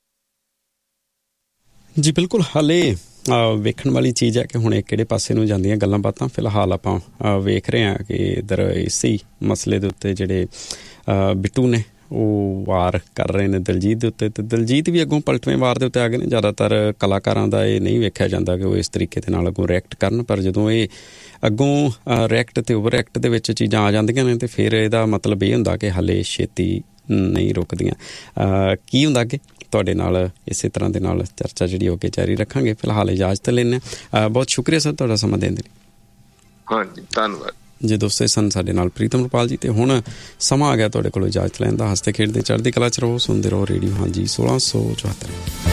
ਜੀ ਬਿਲਕੁਲ, ਹਾਲੇ ਵੇਖਣ ਵਾਲੀ ਚੀਜ਼ ਹੈ ਕਿ ਹੁਣ ਇਹ ਕਿਹੜੇ ਪਾਸੇ ਨੂੰ ਜਾਂਦੀਆਂ ਗੱਲਾਂ ਬਾਤਾਂ। ਫਿਲਹਾਲ ਆਪਾਂ ਵੇਖ ਰਹੇ ਹਾਂ ਕਿ ਇੱਧਰ ਇਸੇ ਮਸਲੇ ਦੇ ਉੱਤੇ ਜਿਹੜੇ ਬਿੱਟੂ ਨੇ ਉਹ ਵਾਰ ਕਰ ਰਹੇ ਨੇ ਦਲਜੀਤ ਦੇ ਉੱਤੇ, ਤੇ ਦਲਜੀਤ ਵੀ ਅੱਗੋਂ ਪਲਟਵੇਂ ਵਾਰ ਦੇ ਉੱਤੇ ਆ ਗਏ ਨੇ। ਜ਼ਿਆਦਾਤਰ ਕਲਾਕਾਰਾਂ ਦਾ ਇਹ ਨਹੀਂ ਵੇਖਿਆ ਜਾਂਦਾ ਕਿ ਉਹ ਇਸ ਤਰੀਕੇ ਦੇ ਨਾਲ ਅੱਗੋਂ ਰਿਐਕਟ ਕਰਨ, ਪਰ ਜਦੋਂ ਇਹ ਅੱਗੋਂ ਰਿਐਕਟ ਤੇ ਓਵਰ ਐਕਟ ਦੇ ਵਿੱਚ ਚੀਜ਼ਾਂ ਆ ਜਾਂਦੀਆਂ ਨੇ ਤੇ ਫਿਰ ਇਹਦਾ ਮਤਲਬ ਇਹ ਹੁੰਦਾ ਕਿ ਹਾਲੇ ਛੇਤੀ ਨਹੀਂ ਰੁਕਦੀਆਂ। ਕੀ ਹੁੰਦਾ ਅੱਗੇ ਤੁਹਾਡੇ ਨਾਲ ਇਸੇ ਤਰ੍ਹਾਂ ਦੇ ਨਾਲ ਚਰਚਾ ਜਿਹੜੀ ਹੋ ਕੇ ਜਾਰੀ ਰੱਖਾਂਗੇ। ਫਿਲਹਾਲ ਇਜਾਜ਼ਤ ਲੈਂਦੇ ਹਾਂ। ਬਹੁਤ ਸ਼ੁਕਰੀਆ ਸਰ ਤੁਹਾਡਾ ਸਮਾਂ ਦੇਣ ਦੇ ਲਈ। ਹਾਂਜੀ ਧੰਨਵਾਦ ਜੇ ਦੋਸਤੇ ਸਨ ਸਾਡੇ ਨਾਲ ਪ੍ਰੀਤਮ ਰੁਪਾਲ ਜੀ। ਤੇ ਹੁਣ ਸਮਾਂ ਆ ਗਿਆ ਤੁਹਾਡੇ ਕੋਲੋਂ ਇਜਾਜ਼ਤ ਲੈਣ ਦਾ। ਹੱਸਦੇ ਖੇਡਦੇ ਚੜ੍ਹਦੀ ਕਲਾ 'ਚ ਰਹੋ, ਸੁਣਦੇ ਰਹੋ ਰੇਡੀਓ ਹਾਂਜੀ ਸੋਲਾਂ ਸੌ ਚੁਹੱਤਰ।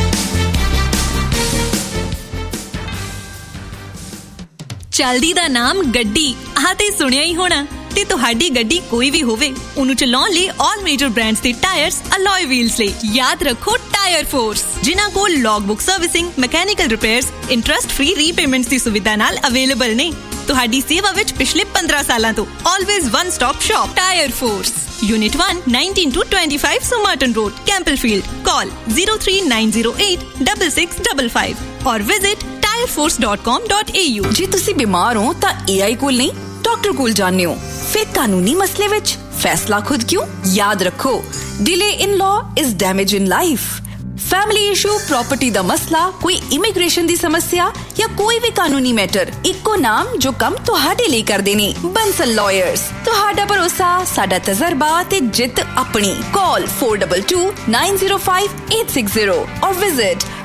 ਚਲਦੀ ਦਾ ਨਾਮ ਗੱਡੀ, ਆਹ ਤੇ ਸੁਣਿਆ ਹੀ ਹੋਣਾ। ਤੇ ਤੁਹਾਡੀ ਗੱਡੀ ਕੋਈ ਵੀ ਹੋਵੇ, ਉਹਨੂੰ ਚਲਾਉਣ ਲਈ ਆਲ ਮੇਜਰ ਬ੍ਰਾਂਡਸ ਦੇ ਟਾਇਰਸ, ਅਲੋਏ ਵੀਲਸ ਲਈ ਯਾਦ ਰੱਖੋ ਟਾਇਰ ਫੋਰਸ, ਜਿਨ੍ਹਾਂ ਕੋਲ ਲੌਗਬੁੱਕ servicing, mechanical repairs, interest free repayments ਦੀ ਸੁਵਿਧਾ ਨਾਲ ਅਵੇਲੇਬਲ ਨੇ। ਤੁਹਾਡੀ ਸੇਵਾ ਵਿੱਚ ਪਿਛਲੇ ਪੰਦਰਾਂ ਸਾਲਾਂ ਤੋਂ always one stop shop tyre force, unit one, nineteen to twenty-five Somerton Road, Campbellfield. Call zero three nine zero eight six six five five or visit tire force dot com dot a u। ਜੇ ਤੁਸੀਂ ਬਿਮਾਰ ਹੋ ਤਾਂ A I ਕੋਲ ਨਹੀਂ doctor ਕੋਲ ਜਾਂਦੇ ਹੋ। ਫਿਰ ਕਾਨੂੰਨੀ ਮਸਲੇ ਵਿੱਚ ਫੈਸਲਾ ਖੁਦ ਕਿਉਂ? ਯਾਦ ਰੱਖੋ, delay in law is damage in life। Family issue, property ਦਾ ਮਸਲਾ, ਕੋਈ ਇਮੀਗ੍ਰੇਸ਼ਨ ਦੀ ਸਮੱਸਿਆ ਜਾਂ ਕੋਈ ਵੀ ਕਾਨੂੰਨੀ ਮੈਟਰ, ਇੱਕੋ ਨਾਮ ਜੋ ਕੰਮ ਤੁਹਾਡੇ ਲਈ ਕਰਦੇ ਨੇ, ਬੰਸਲ ਲਾਇਰਸ। ਤੁਹਾਡਾ ਭਰੋਸਾ, ਸਾਡਾ ਤਜਰਬਾ ਤੇ ਜਿੱਤ ਆਪਣੀ। ਕਾਲ four two two nine zero five eight six zero or visit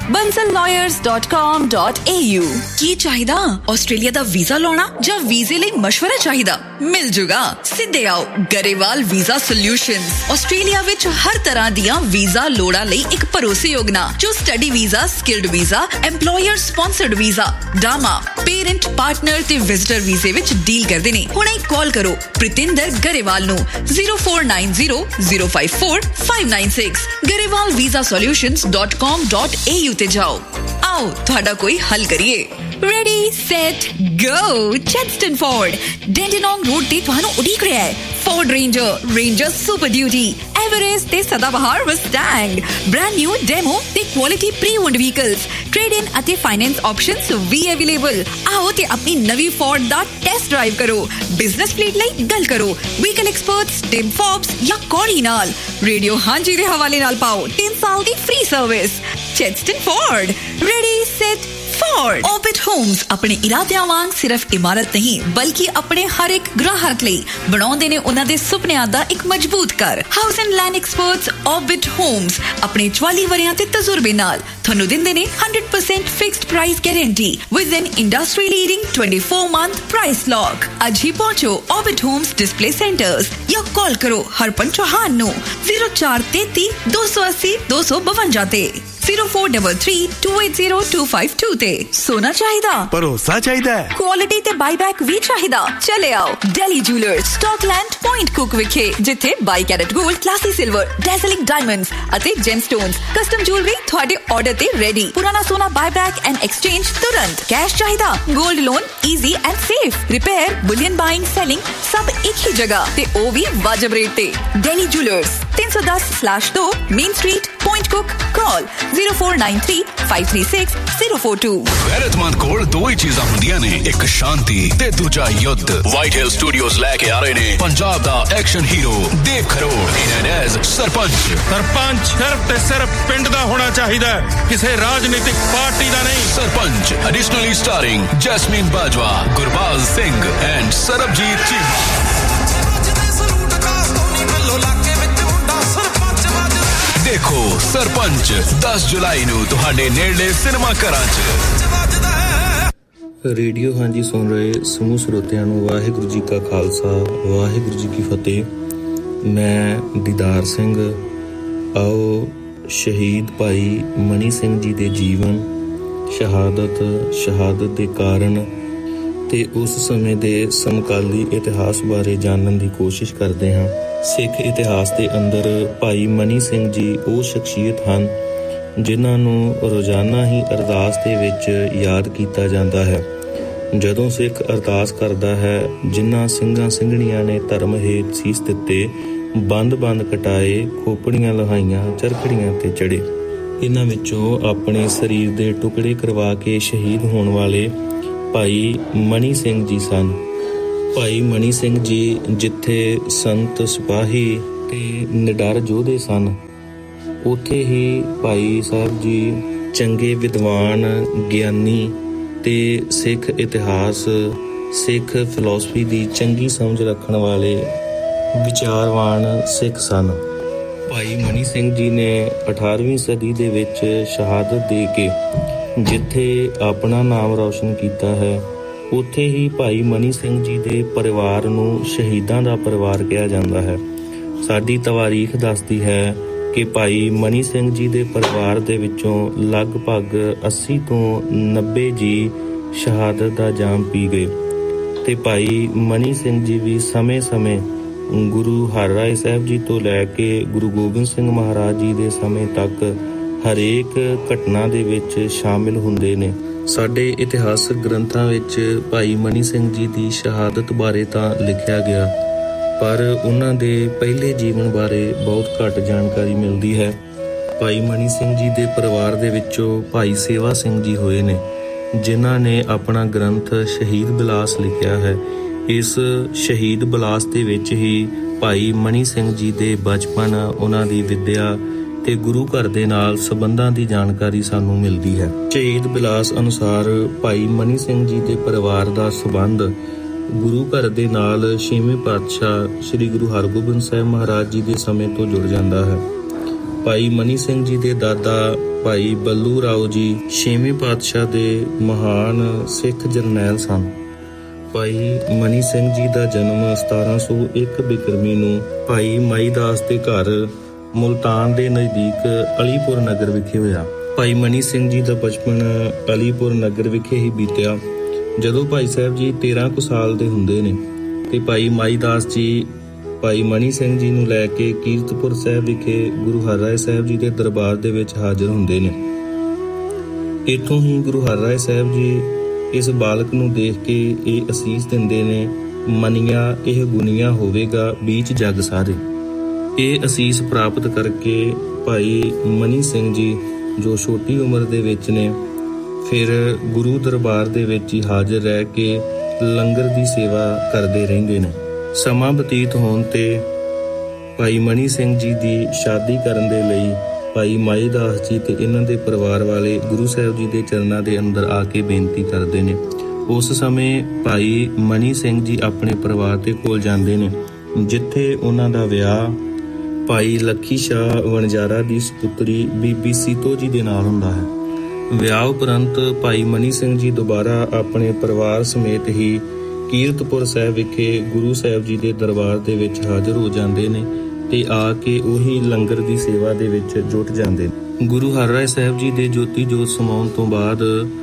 bansal lawyers dot com dot a u। ਕੀ ਚਾਹੀਦਾ? ਆਸਟ੍ਰੇਲੀਆ ਦਾ ਵੀਜ਼ਾ ਲਾਉਣਾ ਜਾਂ ਵੀਜ਼ੇ ਲਈ ਮਸ਼ਵਰਾ ਚਾਹੀਦਾ? ਮਿਲ ਜੂਗਾ। ਸਿੱਧੇ ਆਓ ਗਰੇਵਾਲ ਵੀਜ਼ਾ ਸੋਲਿਊਸ਼ਨਜ਼। ਆਸਟ੍ਰੇਲੀਆ ਵਿੱਚ ਹਰ ਤਰ੍ਹਾਂ ਦੀਆਂ ਵੀਜ਼ਾ ਲੋੜਾਂ ਲਈ ਇੱਕ ਭਰੋਸੇਯੋਗ ਨਾਂ, ਜੋ study visa, skilled visa, employer sponsored visa, ਡਾਮਾ, parent, partner ਤੇ ਵਿਜ਼ਟਰ ਵੀਜ਼ੇ ਵਿੱਚ ਡੀਲ ਕਰਦੇ ਨੇ। ਹੁਣੇ ਕਾਲ ਕਰੋ ਪ੍ਰਿਤਿੰਦਰ ਗਰੇਵਾਲ ਨੂੰ zero four nine zero zero five four five nine six Grewal visa solutions dot com dot a u ਤੇ ਜਾਓ। ਆਓ ਤੁਹਾਡਾ ਕੋਈ ਹੱਲ ਕਰੀਏ। Ready, set, go! Chadstone Ford, Dandenong Road ਤੇ ਤੁਹਾਨੂੰ ਉਡੀਕ ਰਿਹਾ ਹੈ। Ford Ranger, Ranger Super Duty, Everest ਤੇ ਸਦਾਬਹਾਰ Mustang, brand new demo ਤੇ quality pre-owned vehicles, trade-in ਅਤੇ finance options ਵੀ available। ਆਓ ਤੇ ਆਪਣੀ ਨਵੀਂ Ford ਦਾ ਟੈਸਟ ਡਰਾਈਵ ਕਰੋ। ਬਿਜ਼ਨਸ ਫਲੀਟ ਲਈ ਗੱਲ ਕਰੋ ਵਹੀਕਲ ਐਕਸਪਰਟਸ ਟਿਮ ਫੋਬਸ ਜਾਂ ਕੋਰੀ ਨਾਲ। ਰੇਡੀਓ ਹਾਂਜੀ ਦੇ ਹਵਾਲੇ ਨਾਲ ਪਾਓ ਤਿੰਨ ਸਾਲ ਦੀ free service. Chadstone Ford, ready, set, Ford। Orbit Homes ਆਪਣੇ ਇਰਾਦਿਆਂ ਵਾਂਗ ਸਿਰਫ ਇਮਾਰਤ ਨਹੀਂ ਬਲਕਿ ਆਪਣੇ ਹਰ ਇੱਕ ਗ੍ਰਾਹਕ ਲਈ ਬਣਾਉਂਦੇ ਨੇ ਉਹਨਾਂ ਦੇ ਸੁਪਨਿਆਂ ਦਾ ਇੱਕ ਮਜ਼ਬੂਤ ਘਰ। House and land experts Orbit Homes ਆਪਣੇ ਚੁਆਲੀ ਵਰਿਆਂ ਤੇ ਤਜਰਬੇ ਨਾਲ ਤੁਹਾਨੂੰ ਦਿੰਦੇ ਨੇ one hundred percent fixed price guarantee with N industry leading twenty-four month price lock. ਅੱਜ ਹੀ ਪਹੁੰਚੋ Orbit Homes ਡਿਸਪਲੇ ਸੈਂਟਰਸ ਜਾਂ ਕਾਲ ਕਰੋ ਹਰਪਨ ਚੌਹਾਨ ਨੂੰ zero four three three two eight zero two two two five ਤੇ zero four three three two eight zero two five two ਤੇ। ਸੋਨਾ ਚਾਹੀਦਾ? ਭਰੋਸਾ ਚਾਹੀਦਾ? ਕੁਆਲਿਟੀ ਤੇ ਬਾਈਬੈਕ ਵੀ ਚਾਹੀਦਾ? ਚਲੇ ਆਓ ਡੈਲੀ ਜੂਲਰਸ, ਸਟਾਕਲੈਂਡ, ਪੁਆਇੰਟ ਕੁਕ ਵਿਖੇ, ਜਿੱਥੇ ਬਾਈ carat gold, classy silver, ਡੈਜ਼ਲਿੰਗ diamonds ਅਤੇ ਜੈਮਸਟੋਨਸ ਕਸਟਮ ਜੁਐਲਰੀ ਤੁਹਾਡੇ ਆਰਡਰ ਤੇ ਰੈਡੀ। ਪੁਰਾਣਾ ਸੋਨਾ ਬਾਈਬੈਕ ਐਂਡ ਐਕਸਚੇਂਜ ਤੁਰੰਤ। ਕੈਸ਼ ਚਾਹੀਦਾ? Gold loan easy and safe. Repair, bullion buying, selling ਸਭ ਇੱਕ ਹੀ ਜਗ੍ਹਾ ਤੇ ਉਹ ਵੀ ਵਾਜਬ ਰੇਟ ਤੇ। ਡੈਲੀ ਜੂਲਰਸ ਤਿੰਨ ਸੌ ਦਸ ਸਲੈਸ਼ ਦੋ ਮੇਨ ਸਟਰੀਟ, ਪੁਆਇੰਟ ਕੁਕ। ਕਾਲ zero four nine three five three six zero four two। ਗੈਰਤਮੰਦ ਕੋਲ ਦੋ ਹੀ ਚੀਜ਼ਾਂ ਹੁੰਦੀਆਂ ਨੇ, ਇੱਕ ਸ਼ਾਂਤੀ ਤੇ ਦੂਜਾ ਯੁੱਧ। ਵਾਈਟ ਹਿਲ ਸਟੂਡੀਓਜ਼ ਲੈ ਕੇ ਆ ਰਹੇ ਨੇ ਪੰਜਾਬ ਦਾ ਐਕਸ਼ਨ ਹੀਰੋ ਦੇਵ ਖਰੋੜ ਇਨ ਐਜ਼ ਸਰਪੰਚ। ਸਰਪੰਚ ਸਿਰਫ ਤੇ ਸਿਰਫ ਪਿੰਡ ਦਾ ਹੋਣਾ ਚਾਹੀਦਾ, ਕਿਸੇ ਰਾਜਨੀਤਿਕ ਪਾਰਟੀ ਦਾ ਨਹੀਂ। Sarpanch ਐਡੀਸ਼ਨਲੀ starring Jasmine Bajwa, Gurbaz Singh and Sarabjit Cheema. ਦੇਖੋ ਸਰਪੰਚ ਦਸ ਜੁਲਾਈ ਨੂੰ ਤੁਹਾਡੇ ਨੇੜਲੇ ਸਿਨੇਮਾ ਘਰਾਂ 'ਚ। ਰੇਡੀਓ ਹਾਂਜੀ ਸੁਣ ਰਹੇ ਸਮੂਹ ਸਰੋਤਿਆਂ ਨੂੰ ਵਾਹਿਗੁਰੂ ਜੀ ਕਾ ਖਾਲਸਾ, ਵਾਹਿਗੁਰੂ ਜੀ ਕੀ ਫਤਿਹ। ਮੈਂ ਦੀਦਾਰ ਸਿੰਘ। ਆਓ ਸ਼ਹੀਦ ਭਾਈ ਮਨੀ ਸਿੰਘ ਜੀ ਦੇ ਜੀਵਨ, ਸ਼ਹਾਦਤ, ਸ਼ਹਾਦਤ ਦੇ ਕਾਰਨ ਤੇ ਉਸ ਸਮੇਂ ਦੇ ਸਮਕਾਲੀ ਇਤਿਹਾਸ ਬਾਰੇ ਜਾਣਨ ਦੀ ਕੋਸ਼ਿਸ਼ ਕਰਦੇ ਹਾਂ। ਸਿੱਖ ਇਤਿਹਾਸ ਦੇ ਅੰਦਰ ਭਾਈ ਮਨੀ ਸਿੰਘ ਜੀ ਉਹ ਸ਼ਖਸੀਅਤ ਹਨ ਜਿਨ੍ਹਾਂ ਨੂੰ ਰੋਜ਼ਾਨਾ ਹੀ ਅਰਦਾਸ ਦੇ ਵਿੱਚ ਯਾਦ ਕੀਤਾ ਜਾਂਦਾ ਹੈ। ਜਦੋਂ ਸਿੱਖ ਅਰਦਾਸ ਕਰਦਾ ਹੈ, ਜਿਨ੍ਹਾਂ ਸਿੰਘਾਂ ਸਿੰਘਣੀਆਂ ਨੇ ਧਰਮ ਹੇਤ ਸੀਸ ਦਿੱਤੇ, ਬੰਦ ਬੰਦ ਕਟਾਏ, ਖੋਪੜੀਆਂ ਲਹਾਈਆਂ, ਚਰਖੜੀਆਂ ਤੇ ਚੜੇ, ਇਹਨਾਂ ਵਿੱਚੋਂ ਆਪਣੇ ਸਰੀਰ ਦੇ ਟੁਕੜੇ ਕਰਵਾ ਕੇ ਸ਼ਹੀਦ ਹੋਣ ਵਾਲੇ ਭਾਈ ਮਨੀ ਸਿੰਘ ਜੀ ਸਨ। ਭਾਈ ਮਨੀ ਸਿੰਘ ਜੀ ਜਿੱਥੇ ਸੰਤ ਸਿਪਾਹੀ ਤੇ ਨਿਡਰ ਯੋਧੇ ਸਨ, ਉੱਥੇ ਹੀ ਭਾਈ ਸਾਹਿਬ ਜੀ ਚੰਗੇ ਵਿਦਵਾਨ, ਗਿਆਨੀ ਤੇ ਸਿੱਖ ਇਤਿਹਾਸ, ਸਿੱਖ ਫਿਲਾਸਫੀ ਦੀ ਚੰਗੀ ਸਮਝ ਰੱਖਣ ਵਾਲੇ ਵਿਚਾਰਵਾਨ ਸਿੱਖ ਸਨ। ਭਾਈ ਮਨੀ ਸਿੰਘ ਜੀ ਨੇ ਅਠਾਰਵੀਂ ਸਦੀ ਦੇ ਵਿੱਚ ਸ਼ਹਾਦਤ ਦੇ ਕੇ ਜਿੱਥੇ ਆਪਣਾ ਨਾਮ ਰੌਸ਼ਨ ਕੀਤਾ ਹੈ, ਉੱਥੇ ਹੀ ਭਾਈ ਮਨੀ ਸਿੰਘ ਜੀ ਦੇ ਪਰਿਵਾਰ ਨੂੰ ਸ਼ਹੀਦਾਂ ਦਾ ਪਰਿਵਾਰ ਕਿਹਾ ਜਾਂਦਾ ਹੈ। ਸਾਡੀ ਤਵਾਰੀਖ ਦੱਸਦੀ ਹੈ ਕਿ ਭਾਈ ਮਨੀ ਸਿੰਘ ਜੀ ਦੇ ਪਰਿਵਾਰ ਦੇ ਵਿੱਚੋਂ ਲਗਭਗ ਅੱਸੀ ਤੋਂ ਨੱਬੇ ਜੀ ਸ਼ਹਾਦਤ ਦਾ ਜਾਮ ਪੀ ਗਏ ਤੇ ਭਾਈ ਮਨੀ ਸਿੰਘ ਜੀ ਵੀ ਸਮੇਂ-ਸਮੇਂ ਗੁਰੂ ਹਰਿਰਾਏ ਸਾਹਿਬ ਜੀ ਤੋਂ ਲੈ ਕੇ ਗੁਰੂ ਗੋਬਿੰਦ ਸਿੰਘ ਮਹਾਰਾਜ ਜੀ ਦੇ ਸਮੇਂ ਤੱਕ ਹਰੇਕ ਘਟਨਾ ਦੇ ਵਿੱਚ ਸ਼ਾਮਿਲ ਹੁੰਦੇ ਨੇ। ਸਾਡੇ ਇਤਿਹਾਸਕ ਗ੍ਰੰਥਾਂ ਵਿੱਚ ਭਾਈ ਮਨੀ ਸਿੰਘ ਜੀ ਦੀ ਸ਼ਹਾਦਤ ਬਾਰੇ ਤਾਂ ਲਿਖਿਆ ਗਿਆ, ਪਰ ਉਹਨਾਂ ਦੇ ਪਹਿਲੇ ਜੀਵਨ ਬਾਰੇ ਬਹੁਤ ਘੱਟ ਜਾਣਕਾਰੀ ਮਿਲਦੀ ਹੈ। ਭਾਈ ਮਨੀ ਸਿੰਘ ਜੀ ਦੇ ਪਰਿਵਾਰ ਦੇ ਵਿੱਚੋਂ ਭਾਈ ਸੇਵਾ ਸਿੰਘ ਜੀ ਹੋਏ ਨੇ, ਜਿਨ੍ਹਾਂ ਨੇ ਆਪਣਾ ਗ੍ਰੰਥ ਸ਼ਹੀਦ ਬਿਲਾਸ ਲਿਖਿਆ ਹੈ। ਇਸ ਸ਼ਹੀਦ ਬਿਲਾਸ ਦੇ ਵਿੱਚ ਹੀ ਭਾਈ ਮਨੀ ਸਿੰਘ ਜੀ ਦੇ ਬਚਪਨ, ਉਹਨਾਂ ਦੀ ਵਿੱਦਿਆ ਤੇ ਗੁਰੂ ਘਰ ਦੇ ਨਾਲ ਸੰਬੰਧਾਂ ਦੀ ਜਾਣਕਾਰੀ ਸਾਨੂੰ ਮਿਲਦੀ ਹੈ। ਸ਼ਹੀਦ ਬਿਲਾਸ ਅਨੁਸਾਰ ਭਾਈ ਮਨੀ ਸਿੰਘ ਜੀ ਦੇ ਪਰਿਵਾਰ ਦਾ ਸੰਬੰਧ ਗੁਰੂ ਘਰ ਦੇ ਨਾਲ ਛੇਵੇਂ ਪਾਤਸ਼ਾਹ ਸ੍ਰੀ ਗੁਰੂ ਹਰਗੋਬਿੰਦ ਸਾਹਿਬ ਮਹਾਰਾਜ ਜੀ ਦੇ ਸਮੇਂ ਤੋਂ ਜੁੜ ਜਾਂਦਾ ਹੈ। ਭਾਈ ਮਨੀ ਸਿੰਘ ਜੀ ਦੇ ਦਾਦਾ ਭਾਈ ਬੱਲੂ ਰਾਓ ਜੀ ਛੇਵੇਂ ਪਾਤਸ਼ਾਹ ਦੇ ਮਹਾਨ ਸਿੱਖ ਜਰਨੈਲ ਸਨ। ਭਾਈ ਮਨੀ ਸਿੰਘ ਜੀ ਦਾ ਜਨਮ ਸਤਾਰਾਂ ਸੌ ਇੱਕ ਬਿਕਰਮੀ ਨੂੰ ਭਾਈ ਮਾਈ ਦਾਸ ਦੇ ਘਰ ਮੁਲਤਾਨ ਦੇ ਨਜ਼ਦੀਕ ਅਲੀਪੁਰ ਨਗਰ ਵਿਖੇ ਹੋਇਆ। ਭਾਈ ਮਨੀ ਸਿੰਘ ਜੀ ਦਾ ਬਚਪਨ ਅਲੀਪੁਰ ਨਗਰ ਵਿਖੇ ਹੀ ਬੀਤਿਆ। ਜਦੋਂ ਭਾਈ ਸਾਹਿਬ ਜੀ ਤੇਰਾਂ ਕੁ ਸਾਲ ਦੇ ਹੁੰਦੇ ਨੇ ਤੇ ਭਾਈ ਮਾਈ ਦਾਸ ਜੀ ਭਾਈ ਮਨੀ ਸਿੰਘ ਜੀ ਨੂੰ ਲੈ ਕੇ ਕੀਰਤਪੁਰ ਸਾਹਿਬ ਵਿਖੇ ਗੁਰੂ ਹਰਿਰਾਏ ਸਾਹਿਬ ਜੀ ਦੇ ਦਰਬਾਰ ਦੇ ਵਿੱਚ ਹਾਜ਼ਰ ਹੁੰਦੇ ਨੇ। ਇੱਥੋਂ ਹੀ ਗੁਰੂ ਹਰਿਰਾਏ ਸਾਹਿਬ ਜੀ ਇਸ ਬਾਲਕ ਨੂੰ ਦੇਖ ਕੇ ਇਹ ਅਸੀਸ ਦਿੰਦੇ ਨੇ, ਮੰਨਿਆ ਇਹ ਗੁਨੀਆ ਹੋਵੇਗਾ ਬੀਚ ਜਗ ਸਾਰੇ। ਇਹ ਅਸੀਸ ਪ੍ਰਾਪਤ ਕਰਕੇ ਭਾਈ ਮਨੀ ਸਿੰਘ ਜੀ ਜੋ ਛੋਟੀ ਉਮਰ ਦੇ ਵਿੱਚ ਨੇ ਫਿਰ ਗੁਰੂ ਦਰਬਾਰ ਦੇ ਵਿੱਚ ਹੀ ਹਾਜ਼ਰ ਰਹਿ ਕੇ ਲੰਗਰ ਦੀ ਸੇਵਾ ਕਰਦੇ ਰਹਿੰਦੇ ਨੇ। ਸਮਾਂ ਬਤੀਤ ਹੋਣ ਤੇ ਭਾਈ ਮਨੀ ਸਿੰਘ ਜੀ ਦੀ ਸ਼ਾਦੀ ਕਰਨ ਦੇ ਲਈ ਭਾਈ ਮਾਈ ਦਾਸ ਜੀ ਤੇ ਇਹਨਾਂ ਦੇ ਪਰਿਵਾਰ ਵਾਲੇ ਗੁਰੂ ਸਾਹਿਬ ਜੀ ਦੇ ਚਰਨਾਂ ਦੇ ਅੰਦਰ ਆ ਕੇ ਬੇਨਤੀ ਕਰਦੇ ਨੇ। ਉਸ ਸਮੇਂ ਭਾਈ ਮਨੀ ਸਿੰਘ ਜੀ ਆਪਣੇ ਪਰਿਵਾਰ ਦੇ ਕੋਲ ਜਾਂਦੇ ਨੇ, ਜਿੱਥੇ ਉਹਨਾਂ ਦਾ ਵਿਆਹ ਭਾਈ ਲੱਖੀ ਸ਼ਾਹ ਵਣਜਾਰਾ ਦੀ ਸਪੁੱਤਰੀ ਬੀਬੀ ਸੀਤੋ ਜੀ ਦੇ ਨਾਲ ਹੁੰਦਾ ਹੈ। ਵਿਆਹ ਉਪਰੰਤ ਭਾਈ ਮਨੀ ਸਿੰਘ ਜੀ ਦੁਬਾਰਾ ਆਪਣੇ ਪਰਿਵਾਰ ਸਮੇਤ ਹੀ ਕੀਰਤਪੁਰ ਸਾਹਿਬ ਵਿਖੇ ਗੁਰੂ ਸਾਹਿਬ ਜੀ ਦੇ ਦਰਬਾਰ ਦੇ ਵਿੱਚ ਹਾਜ਼ਰ ਹੋ ਜਾਂਦੇ ਨੇ ਤੇ ਆ ਕੇ ਉਹੀ ਲੰਗਰ ਦੀ ਸੇਵਾ ਦੇ ਵਿੱਚ ਜੁਟ ਜਾਂਦੇ ਨੇ। ਗੁਰੂ ਹਰਿਰਾਏ ਸਾਹਿਬ ਜੀ ਦੇ ਜੋਤੀ ਜੋਤ ਸਮਾਉਣ ਤੋਂ ਬਾਅਦ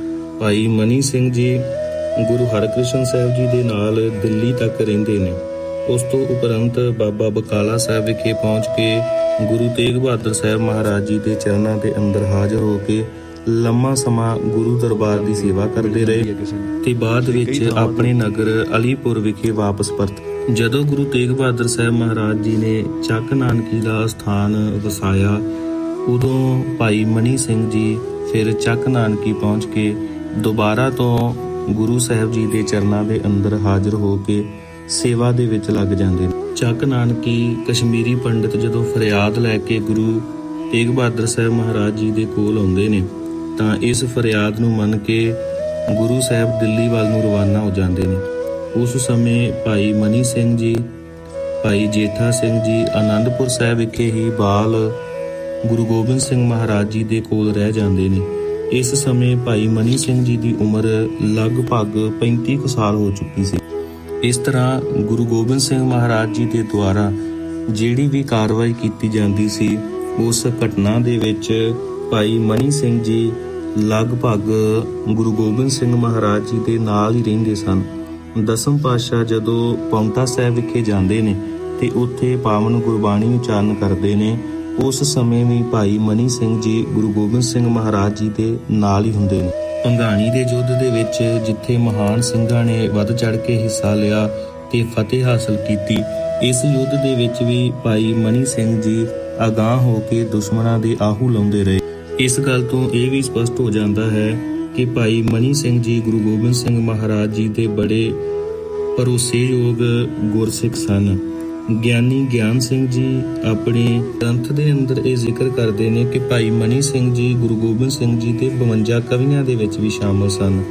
ਭਾਈ ਮਨੀ ਸਿੰਘ ਜੀ ਗੁਰੂ ਹਰਕ੍ਰਿਸ਼ਨ ਸਾਹਿਬ ਜੀ ਦੇ ਨਾਲ ਦਿੱਲੀ ਤੱਕ ਰਹਿੰਦੇ ਨੇ। ਉਸ ਤੋਂ ਉਪਰੰਤ ਬਾਬਾ ਬਕਾਲਾ ਸਾਹਿਬ ਵਿਖੇ ਪਹੁੰਚ ਕੇ ਗੁਰੂ ਤੇਗ ਬਹਾਦਰ ਸਾਹਿਬ ਮਹਾਰਾਜ ਜੀ ਦੇ ਚਰਨਾਂ ਦੇ ਅੰਦਰ ਹਾਜ਼ਰ ਹੋ ਕੇ ਲੰਮਾ ਸਮਾਂ ਗੁਰੂ ਦਰਬਾਰ ਦੀ ਸੇਵਾ ਕਰਦੇ ਰਹੇ ਤੇ ਬਾਅਦ ਵਿੱਚ ਆਪਣੇ ਨਗਰ ਅਲੀਪੁਰ ਵਿਖੇ ਵਾਪਸ ਪਰਤ। ਜਦੋਂ ਗੁਰੂ ਤੇਗ ਬਹਾਦਰ ਸਾਹਿਬ ਮਹਾਰਾਜ ਜੀ ਨੇ ਚੱਕ ਨਾਨਕੀ ਦਾ ਸਥਾਨ ਵਸਾਇਆ, ਉਦੋਂ ਭਾਈ ਮਨੀ ਸਿੰਘ ਜੀ ਫਿਰ ਚੱਕ ਨਾਨਕੀ ਪਹੁੰਚ ਕੇ ਦੁਬਾਰਾ ਤੋਂ ਗੁਰੂ ਸਾਹਿਬ ਜੀ ਦੇ ਚਰਨਾਂ ਦੇ ਅੰਦਰ ਹਾਜ਼ਰ ਹੋ ਕੇ ਸੇਵਾ ਦੇ ਵਿੱਚ ਲੱਗ ਜਾਂਦੇ ਨੇ। ਚੱਕ ਨਾਨਕੀ ਕਸ਼ਮੀਰੀ ਪੰਡਿਤ ਜਦੋਂ ਫਰਿਆਦ ਲੈ ਕੇ ਗੁਰੂ ਤੇਗ ਬਹਾਦਰ ਸਾਹਿਬ ਮਹਾਰਾਜ ਜੀ ਦੇ ਕੋਲ ਆਉਂਦੇ ਨੇ ਤਾਂ ਇਸ ਫਰਿਆਦ ਨੂੰ ਮੰਨ ਕੇ ਗੁਰੂ ਸਾਹਿਬ ਦਿੱਲੀ ਵੱਲ ਨੂੰ ਰਵਾਨਾ ਹੋ ਜਾਂਦੇ ਨੇ। ਉਸ ਸਮੇਂ ਭਾਈ ਮਨੀ ਸਿੰਘ ਜੀ, ਭਾਈ ਜੇਠਾ ਸਿੰਘ ਜੀ ਆਨੰਦਪੁਰ ਸਾਹਿਬ ਵਿਖੇ ਹੀ ਬਾਲ ਗੁਰੂ ਗੋਬਿੰਦ ਸਿੰਘ ਮਹਾਰਾਜ ਜੀ ਦੇ ਕੋਲ ਰਹਿ ਜਾਂਦੇ ਨੇ। ਇਸ ਸਮੇਂ ਭਾਈ ਮਨੀ ਸਿੰਘ ਜੀ ਦੀ ਉਮਰ ਲਗਭਗ ਪੈਂਤੀ ਕੁ ਸਾਲ ਹੋ ਚੁੱਕੀ ਸੀ। ਇਸ ਤਰ੍ਹਾਂ ਗੁਰੂ ਗੋਬਿੰਦ ਸਿੰਘ ਮਹਾਰਾਜ ਜੀ ਦੇ ਦੁਆਰਾ ਜਿਹੜੀ ਵੀ ਕਾਰਵਾਈ ਕੀਤੀ ਜਾਂਦੀ ਸੀ, ਉਸ ਘਟਨਾ ਦੇ ਵਿੱਚ ਭਾਈ ਮਨੀ ਸਿੰਘ ਜੀ ਲਗਭਗ ਗੁਰੂ ਗੋਬਿੰਦ ਸਿੰਘ ਮਹਾਰਾਜ ਜੀ ਦੇ ਨਾਲ ਹੀ ਰਹਿੰਦੇ ਸਨ। ਦਸਮ ਪਾਤਸ਼ਾਹ ਜਦੋਂ ਪਾਉਂਟਾ ਸਾਹਿਬ ਵਿਖੇ ਜਾਂਦੇ ਨੇ ਤੇ ਉੱਥੇ ਪਾਵਨ ਗੁਰਬਾਣੀ ਉਚਾਰਨ ਕਰਦੇ ਨੇ, ਉਸ ਸਮੇਂ ਵੀ ਭਾਈ ਮਨੀ ਸਿੰਘ ਜੀ ਗੁਰੂ ਗੋਬਿੰਦ ਸਿੰਘ ਮਹਾਰਾਜ ਜੀ ਦੇ ਨਾਲ ਹੀ ਹੁੰਦੇ ਨੇ। ਭੰਗਾਣੀ ਦੇ ਯੁੱਧ ਦੇ ਵਿੱਚ ਜਿੱਥੇ ਮਹਾਨ ਸਿੰਘਾਂ ਨੇ ਵੱਧ ਚੜ ਕੇ ਹਿੱਸਾ ਲਿਆ ਤੇ ਫਤਿਹ ਹਾਸਲ ਕੀਤੀ, ਇਸ ਯੁੱਧ ਦੇ ਵਿੱਚ ਵੀ ਭਾਈ ਮਨੀ ਸਿੰਘ ਜੀ ਅਗਾਂਹ ਹੋ ਕੇ ਦੁਸ਼ਮਣਾਂ ਦੇ ਆਹੂ ਲਾਉਂਦੇ ਰਹੇ। ਇਸ ਗੱਲ ਤੋਂ ਇਹ ਵੀ ਸਪਸ਼ਟ ਹੋ ਜਾਂਦਾ ਹੈ ਕਿ ਭਾਈ ਮਨੀ ਸਿੰਘ ਜੀ ਗੁਰੂ ਗੋਬਿੰਦ ਸਿੰਘ ਮਹਾਰਾਜ ਜੀ ਦੇ ਬੜੇ ਭਰੋਸੇਯੋਗ ਗੁਰਸਿੱਖ ਸਨ। ਗਿਆਨੀ ਗਿਆਨ ਸਿੰਘ ਜੀ ਆਪਣੇ ਗ੍ਰੰਥ ਦੇ ਅੰਦਰ ਇਹ ਜ਼ਿਕਰ ਕਰਦੇ ਨੇ ਕਿ ਭਾਈ ਮਨੀ ਸਿੰਘ ਜੀ ਗੁਰੂ ਗੋਬਿੰਦ ਸਿੰਘ ਜੀ ਦੇ ਬਵੰਜਾ ਕਵੀਆਂ ਦੇ ਵਿੱਚ ਵੀ ਸ਼ਾਮਲ ਸਨ।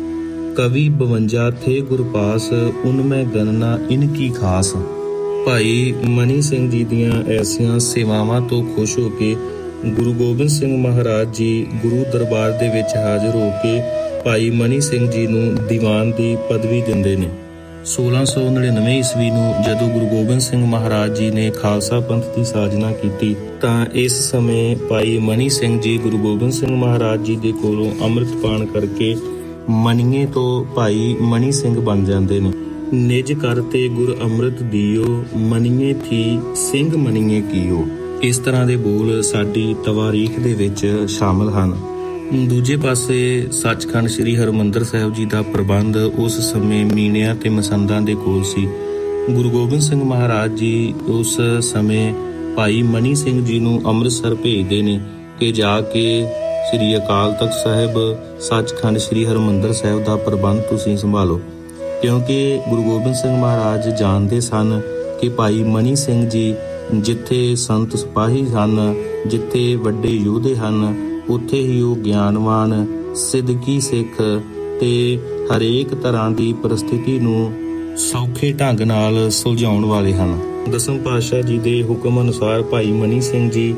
ਕਵੀ ਬਵੰਜਾ ਥੇ ਗੁਰਪਾਸ ਉਨ ਮੈਂ ਗਣਨਾ ਇਨਕੀ ਖਾਸ। ਭਾਈ ਮਨੀ ਸਿੰਘ ਜੀ ਦੀਆਂ ਐਸੀਆਂ ਸੇਵਾਵਾਂ ਤੋਂ ਖੁਸ਼ ਹੋ ਕੇ ਗੁਰੂ ਗੋਬਿੰਦ ਸਿੰਘ ਮਹਾਰਾਜ ਜੀ ਗੁਰੂ ਦਰਬਾਰ ਦੇ ਵਿੱਚ ਹਾਜ਼ਰ ਹੋ ਕੇ ਭਾਈ ਮਨੀ ਸਿੰਘ ਜੀ ਨੂੰ ਦੀਵਾਨ ਦੀ ਪਦਵੀ ਦਿੰਦੇ ਨੇ। ਸੋਲਾਂ ਸੌ ਨੜਿਨਵੇਂ ਈਸਵੀ ਨੂੰ ਜਦੋਂ ਗੁਰੂ ਗੋਬਿੰਦ ਸਿੰਘ ਮਹਾਰਾਜ ਜੀ ਨੇ ਖਾਲਸਾ ਪੰਥ ਦੀ ਸਾਜਨਾ ਕੀਤੀ ਤਾਂ ਇਸ ਸਮੇਂ ਭਾਈ ਮਨੀ ਸਿੰਘ ਜੀ ਗੁਰੂ ਗੋਬਿੰਦ ਸਿੰਘ ਮਹਾਰਾਜ ਜੀ ਦੇ ਕੋਲੋਂ ਅੰਮ੍ਰਿਤ ਪਾਨ ਕਰਕੇ ਮਨੀਏ ਤੋਂ ਭਾਈ ਮਨੀ ਸਿੰਘ ਬਣ ਜਾਂਦੇ ਨੇ। ਨਿਜ ਕਰਤੇ ਗੁਰ ਅੰਮ੍ਰਿਤ ਦਿਓ, ਮਨੀਏ ਥੀ ਸਿੰਘ ਮਨੀਏ ਕੀਓ। ਇਸ ਤਰ੍ਹਾਂ ਦੇ ਬੋਲ ਸਾਡੀ ਤਵਾਰੀਖ ਦੇ ਵਿੱਚ ਸ਼ਾਮਲ ਹਨ। ਦੂਜੇ ਪਾਸੇ ਸੱਚਖੰਡ ਸ੍ਰੀ ਹਰਿਮੰਦਰ ਸਾਹਿਬ ਜੀ ਦਾ ਪ੍ਰਬੰਧ ਉਸ ਸਮੇਂ ਮੀਣਿਆਂ ਤੇ ਮਸੰਦਾਂ ਦੇ ਕੋਲ ਸੀ। ਗੁਰੂ ਗੋਬਿੰਦ ਸਿੰਘ ਮਹਾਰਾਜ ਜੀ ਉਸ ਸਮੇਂ ਭਾਈ ਮਨੀ ਸਿੰਘ ਜੀ ਨੂੰ ਅੰਮ੍ਰਿਤਸਰ ਭੇਜਦੇ ਨੇ ਕਿ ਜਾ ਕੇ ਸ੍ਰੀ ਅਕਾਲ ਤਖਤ ਸਾਹਿਬ ਸੱਚਖੰਡ ਸ੍ਰੀ ਹਰਿਮੰਦਰ ਸਾਹਿਬ ਦਾ ਪ੍ਰਬੰਧ ਤੁਸੀਂ ਸੰਭਾਲੋ, ਕਿਉਂਕਿ ਗੁਰੂ ਗੋਬਿੰਦ ਸਿੰਘ ਮਹਾਰਾਜ ਜਾਣਦੇ ਸਨ ਕਿ ਭਾਈ ਮਨੀ ਸਿੰਘ ਜੀ ਜਿੱਥੇ ਸੰਤ ਸਿਪਾਹੀ ਹਨ, ਜਿੱਥੇ ਵੱਡੇ ਯੋਧੇ ਹਨ, ਉੱਥੇ ਹੀ ਉਹ ਗਿਆਨਵਾਨ ਸਿੱਧਕੀ ਸਿੱਖ ਤੇ ਹਰੇਕ ਤਰ੍ਹਾਂ ਦੀ ਪਰਿਸਥਿਤੀ ਨੂੰ ਸੌਖੇ ਢੰਗ ਨਾਲ ਸੁਲਝਾਉਣ ਵਾਲੇ ਹਨ। ਦਸਮ ਪਾਤਸ਼ਾਹ ਜੀ ਦੇ ਹੁਕਮ ਅਨੁਸਾਰ ਭਾਈ ਮਨੀ ਸਿੰਘ ਜੀ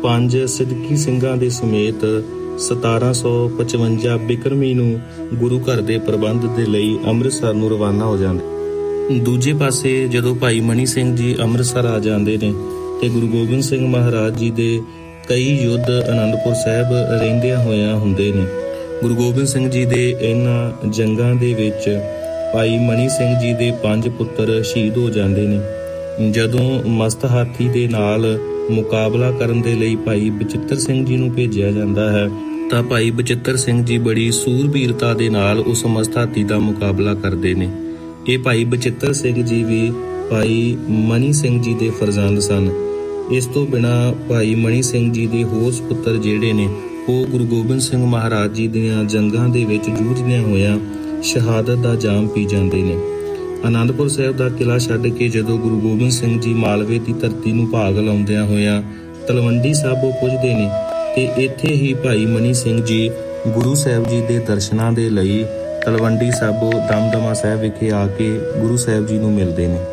ਪੰਜ ਸਿੱਦਕੀ ਸਿੰਘਾਂ ਦੇ ਸਮੇਤ ਸਤਾਰਾਂ ਸੌ ਪਚਵੰਜਾ ਬਿਕਰਮੀ ਨੂੰ ਗੁਰੂ ਘਰ ਦੇ ਪ੍ਰਬੰਧ ਦੇ ਲਈ ਅੰਮ੍ਰਿਤਸਰ ਨੂੰ ਰਵਾਨਾ ਹੋ ਜਾਂਦੇ। ਦੂਜੇ ਪਾਸੇ ਜਦੋਂ ਭਾਈ ਮਨੀ ਸਿੰਘ ਜੀ ਅੰਮ੍ਰਿਤਸਰ ਆ ਜਾਂਦੇ ਨੇ ਤੇ ਗੁਰੂ ਗੋਬਿੰਦ ਸਿੰਘ ਮਹਾਰਾਜ ਜੀ ਦੇ ਕਈ ਯੁੱਧ ਅਨੰਦਪੁਰ ਸਾਹਿਬ ਰਹਿੰਦਿਆਂ ਹੋਇਆਂ ਹੁੰਦੇ ਨੇ। ਗੁਰੂ ਗੋਬਿੰਦ ਸਿੰਘ ਜੀ ਦੇ ਇਹਨਾਂ ਜੰਗਾਂ ਦੇ ਵਿੱਚ ਭਾਈ ਮਨੀ ਸਿੰਘ ਜੀ ਦੇ ਪੰਜ ਪੁੱਤਰ ਸ਼ਹੀਦ ਹੋ ਜਾਂਦੇ ਨੇ। ਜਦੋਂ ਮਸਤ ਹਾਥੀ ਦੇ ਨਾਲ ਮੁਕਾਬਲਾ ਕਰਨ ਦੇ ਲਈ ਭਾਈ ਬਚਿੱਤਰ ਸਿੰਘ ਜੀ ਨੂੰ ਭੇਜਿਆ ਜਾਂਦਾ ਹੈ ਤਾਂ ਭਾਈ ਬਚਿੱਤਰ ਸਿੰਘ ਜੀ ਬੜੀ ਸੂਰਬੀਰਤਾ ਦੇ ਨਾਲ ਉਸ ਮਸਤ ਹਾਥੀ ਦਾ ਮੁਕਾਬਲਾ ਕਰਦੇ ਨੇ। ਇਹ ਭਾਈ ਬਚਿੱਤਰ ਸਿੰਘ ਜੀ ਵੀ ਭਾਈ ਮਨੀ ਸਿੰਘ ਜੀ ਦੇ ਫਰਜ਼ੰਦ ਸਨ। ਇਸ ਤੋਂ ਬਿਨਾਂ ਭਾਈ ਮਨੀ ਸਿੰਘ ਜੀ ਦੇ ਹੋਰ ਪੁੱਤਰ ਜਿਹੜੇ ਨੇ ਉਹ ਗੁਰੂ ਗੋਬਿੰਦ ਸਿੰਘ ਮਹਾਰਾਜ ਜੀ ਦੀਆਂ ਜੰਗਾਂ ਦੇ ਵਿੱਚ ਜੂਝਦਿਆਂ ਹੋਇਆਂ ਸ਼ਹਾਦਤ ਦਾ ਜਾਮ ਪੀ ਜਾਂਦੇ ਨੇ। ਅਨੰਦਪੁਰ ਸਾਹਿਬ ਦਾ ਕਿਲ੍ਹਾ ਛੱਡ ਕੇ ਜਦੋਂ ਗੁਰੂ ਗੋਬਿੰਦ ਸਿੰਘ ਜੀ ਮਾਲਵੇ ਦੀ ਧਰਤੀ ਨੂੰ ਭਾਗ ਲਾਉਂਦਿਆਂ ਹੋਇਆਂ ਤਲਵੰਡੀ ਸਾਬੋ ਪੁੱਜਦੇ ਨੇ ਤੇ ਇੱਥੇ ਹੀ ਭਾਈ ਮਨੀ ਸਿੰਘ ਜੀ ਗੁਰੂ ਸਾਹਿਬ ਜੀ ਦੇ ਦਰਸ਼ਨਾਂ ਦੇ ਲਈ ਤਲਵੰਡੀ ਸਾਬੋ ਦਮਦਮਾ ਸਾਹਿਬ ਵਿਖੇ ਆ ਕੇ ਗੁਰੂ ਸਾਹਿਬ ਜੀ ਨੂੰ ਮਿਲਦੇ ਨੇ।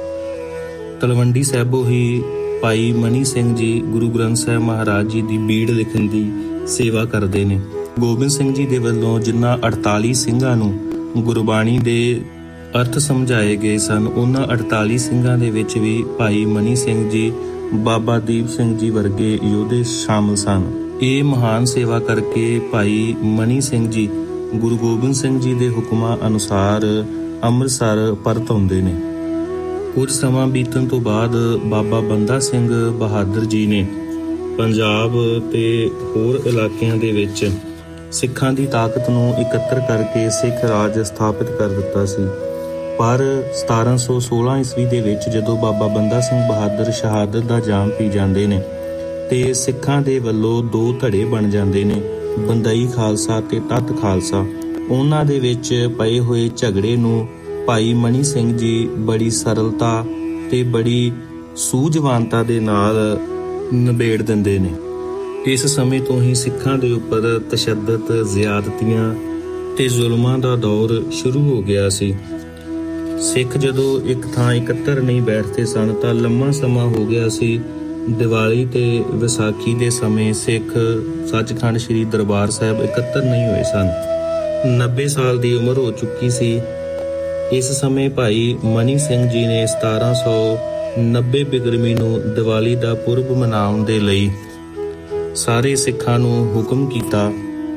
ਤਲਵੰਡੀ ਸਾਬੋ ਹੀ ਭਾਈ ਮਨੀ ਸਿੰਘ ਜੀ ਗੁਰੂ ਗ੍ਰੰਥ ਸਾਹਿਬ ਮਹਾਰਾਜ ਜੀ ਦੀ ਬੀੜ ਲਿਖਣ ਦੀ ਸੇਵਾ ਕਰਦੇ ਨੇ। ਗੋਬਿੰਦ ਸਿੰਘ ਜੀ ਦੇ ਵੱਲੋਂ ਜਿਨ੍ਹਾਂ ਅੜਤਾਲੀ ਸਿੰਘਾਂ ਨੂੰ ਗੁਰਬਾਣੀ ਦੇ ਅਰਥ ਸਮਝਾਏ ਗਏ ਸਨ, ਉਹਨਾਂ ਅੜਤਾਲੀ ਸਿੰਘਾਂ ਦੇ ਵਿੱਚ ਵੀ ਭਾਈ ਮਨੀ ਸਿੰਘ ਜੀ, ਬਾਬਾ ਦੀਪ ਸਿੰਘ ਜੀ ਵਰਗੇ ਯੋਧੇ ਸ਼ਾਮਲ ਸਨ। ਇਹ ਮਹਾਨ ਸੇਵਾ ਕਰਕੇ ਭਾਈ ਮਨੀ ਸਿੰਘ ਜੀ ਗੁਰੂ ਗੋਬਿੰਦ ਸਿੰਘ ਜੀ ਦੇ ਹੁਕਮਾਂ ਅਨੁਸਾਰ ਅੰਮ੍ਰਿਤਸਰ ਪਰਤ ਆਉਂਦੇ ਨੇ। ਕੁਝ ਸਮਾਂ ਬੀਤਣ ਤੋਂ ਬਾਅਦ ਬਾਬਾ ਬੰਦਾ ਸਿੰਘ ਬਹਾਦਰ ਜੀ ਨੇ ਪੰਜਾਬ ਤੇ ਹੋਰ ਇਲਾਕਿਆਂ ਦੇ ਵਿੱਚ ਸਿੱਖਾਂ ਦੀ ਤਾਕਤ ਨੂੰ ਇਕੱਤਰ ਕਰਕੇ ਸਿੱਖ ਰਾਜ ਸਥਾਪਿਤ ਕਰ ਦਿੱਤਾ ਸੀ। ਪਰ ਸਤਾਰਾਂ ਸੌ ਸੋਲਾਂ ਈਸਵੀ ਦੇ ਵਿੱਚ ਜਦੋਂ ਬਾਬਾ ਬੰਦਾ ਸਿੰਘ ਬਹਾਦਰ ਸ਼ਹਾਦਤ ਦਾ ਜਾਮ ਪੀ ਜਾਂਦੇ ਨੇ ਤੇ ਸਿੱਖਾਂ ਦੇ ਵੱਲੋਂ ਦੋ ਧੜੇ ਬਣ ਜਾਂਦੇ ਨੇ, ਬੰਦਈ ਖਾਲਸਾ ਤੇ ਤੱਤ ਖਾਲਸਾ। ਉਹਨਾਂ ਦੇ ਵਿੱਚ ਪਏ ਹੋਏ ਝਗੜੇ ਨੂੰ ਭਾਈ ਮਨੀ ਸਿੰਘ ਜੀ ਬੜੀ ਸਰਲਤਾ ਤੇ ਬੜੀ ਸੂਝਵਾਨਤਾ ਦੇ ਨਾਲ ਨਿਬੇੜ ਦਿੰਦੇ ਨੇ। ਇਸ ਸਮੇਂ ਤੋਂ ਹੀ ਸਿੱਖਾਂ ਦੇ ਉੱਪਰ ਤਸ਼ੱਦਦ, ਜ਼ਿਆਦਤੀਆਂ ਤੇ ਜ਼ੁਲਮਾਂ ਦਾ ਦੌਰ ਸ਼ੁਰੂ ਹੋ ਗਿਆ ਸੀ। ਸਿੱਖ ਜਦੋਂ ਇੱਕ ਥਾਂ ਇਕੱਤਰ ਨਹੀਂ ਬੈਠਦੇ ਸਨ ਤਾਂ ਲੰਮਾ ਸਮਾਂ ਹੋ ਗਿਆ ਸੀ। ਦੀਵਾਲੀ ਤੇ ਵਿਸਾਖੀ ਦੇ ਸਮੇਂ ਸਿੱਖ ਸੱਚਖੰਡ ਸ੍ਰੀ ਦਰਬਾਰ ਸਾਹਿਬ ਇਕੱਤਰ ਨਹੀਂ ਹੋਏ ਸਨ। ਨੱਬੇ ਸਾਲ ਦੀ ਉਮਰ ਹੋ ਚੁੱਕੀ ਸੀ। ਇਸ ਸਮੇਂ ਭਾਈ ਮਨੀ ਸਿੰਘ ਜੀ ਨੇ ਸਤਾਰਾਂ ਸੌ ਨੱਬੇ ਬਿਕਰਮੀ ਨੂੰ ਦੀਵਾਲੀ ਦਾ ਪੁਰਬ ਮਨਾਉਣ ਦੇ ਲਈ ਸਾਰੇ ਸਿੱਖਾਂ ਨੂੰ ਹੁਕਮ ਕੀਤਾ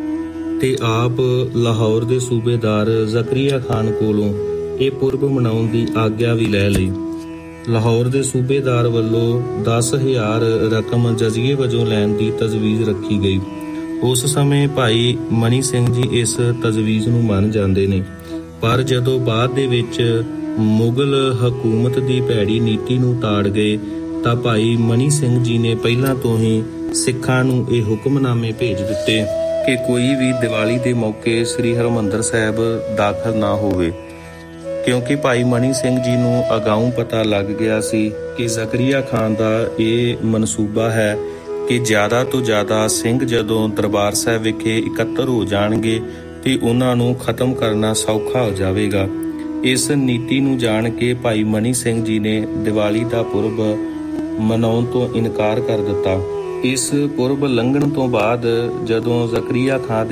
ਤੇ ਆਪ ਲਾਹੌਰ ਦੇ ਸੂਬੇਦਾਰ ਜ਼ਕਰੀਆ ਖਾਨ ਕੋਲੋਂ ਇਹ ਪੁਰਬ ਮਨਾਉਣ ਦੀ ਆਗਿਆ ਵੀ ਲੈ ਲਈ। ਲਾਹੌਰ ਦੇ ਸੂਬੇਦਾਰ ਵੱਲੋਂ ਦਸ ਹਜ਼ਾਰ ਰਕਮ ਜਜ਼ੀਏ ਵਜੋਂ ਲੈਣ ਦੀ ਤਜਵੀਜ਼ ਰੱਖੀ ਗਈ। ਉਸ ਸਮੇਂ ਭਾਈ ਮਨੀ ਸਿੰਘ ਜੀ ਇਸ ਤਜਵੀਜ਼ ਨੂੰ ਮੰਨ ਜਾਂਦੇ ਨੇ, ਪਰ ਜਦੋਂ ਬਾਅਦ ਦੇ ਵਿੱਚ ਮੁਗਲ ਹਕੂਮਤ ਦੀ ਭੈੜੀ ਨੀਤੀ ਨੂੰ ਤਾੜ ਗਏ ਤਾਂ ਭਾਈ ਮਨੀ ਸਿੰਘ ਜੀ ਨੇ ਪਹਿਲਾਂ ਤੋਂ ਹੀ ਸਿੱਖਾਂ ਨੂੰ ਇਹ ਹੁਕਮਨਾਮੇ ਭੇਜ ਦਿੱਤੇ ਕਿ ਕੋਈ ਵੀ ਦੀਵਾਲੀ ਦੇ ਮੌਕੇ ਸ੍ਰੀ ਹਰਿਮੰਦਰ ਸਾਹਿਬ ਦਾਖਲ ਨਾ ਹੋਵੇ, ਕਿਉਂਕਿ ਭਾਈ ਮਨੀ ਸਿੰਘ ਜੀ ਨੂੰ ਅਗਾਊਂ ਪਤਾ ਲੱਗ ਗਿਆ ਸੀ ਕਿ ਜ਼ਕਰੀਆ ਖਾਨ ਦਾ ਇਹ ਮਨਸੂਬਾ ਹੈ ਕਿ ਜ਼ਿਆਦਾ ਤੋਂ ਜ਼ਿਆਦਾ ਸਿੰਘ ਜਦੋਂ ਦਰਬਾਰ ਸਾਹਿਬ ਵਿਖੇ ਇਕੱਤਰ ਹੋ ਜਾਣਗੇ ਤੇ ਉਹਨਾਂ ਨੂੰ ਖਤਮ ਕਰਨਾ ਸੌਖਾ ਹੋ ਜਾਵੇਗਾ। ਇਸ ਨੀਤੀ ਨੂੰ ਜਾਣ ਕੇ ਭਾਈ ਮਨੀ ਸਿੰਘ ਜੀ ਨੇ ਦੀਵਾਲੀ ਦਾ ਪੁਰਬ ਮਨਾਉਣ ਤੋਂ ਇਨਕਾਰ ਕਰ ਦਿੱਤਾ। ਇਸ ਪੁਰਬ ਲੰਘਣ ਤੋਂ ਬਾਅਦ ਜਦੋਂ ਜ਼ਕਰੀਆ ਖਾਨ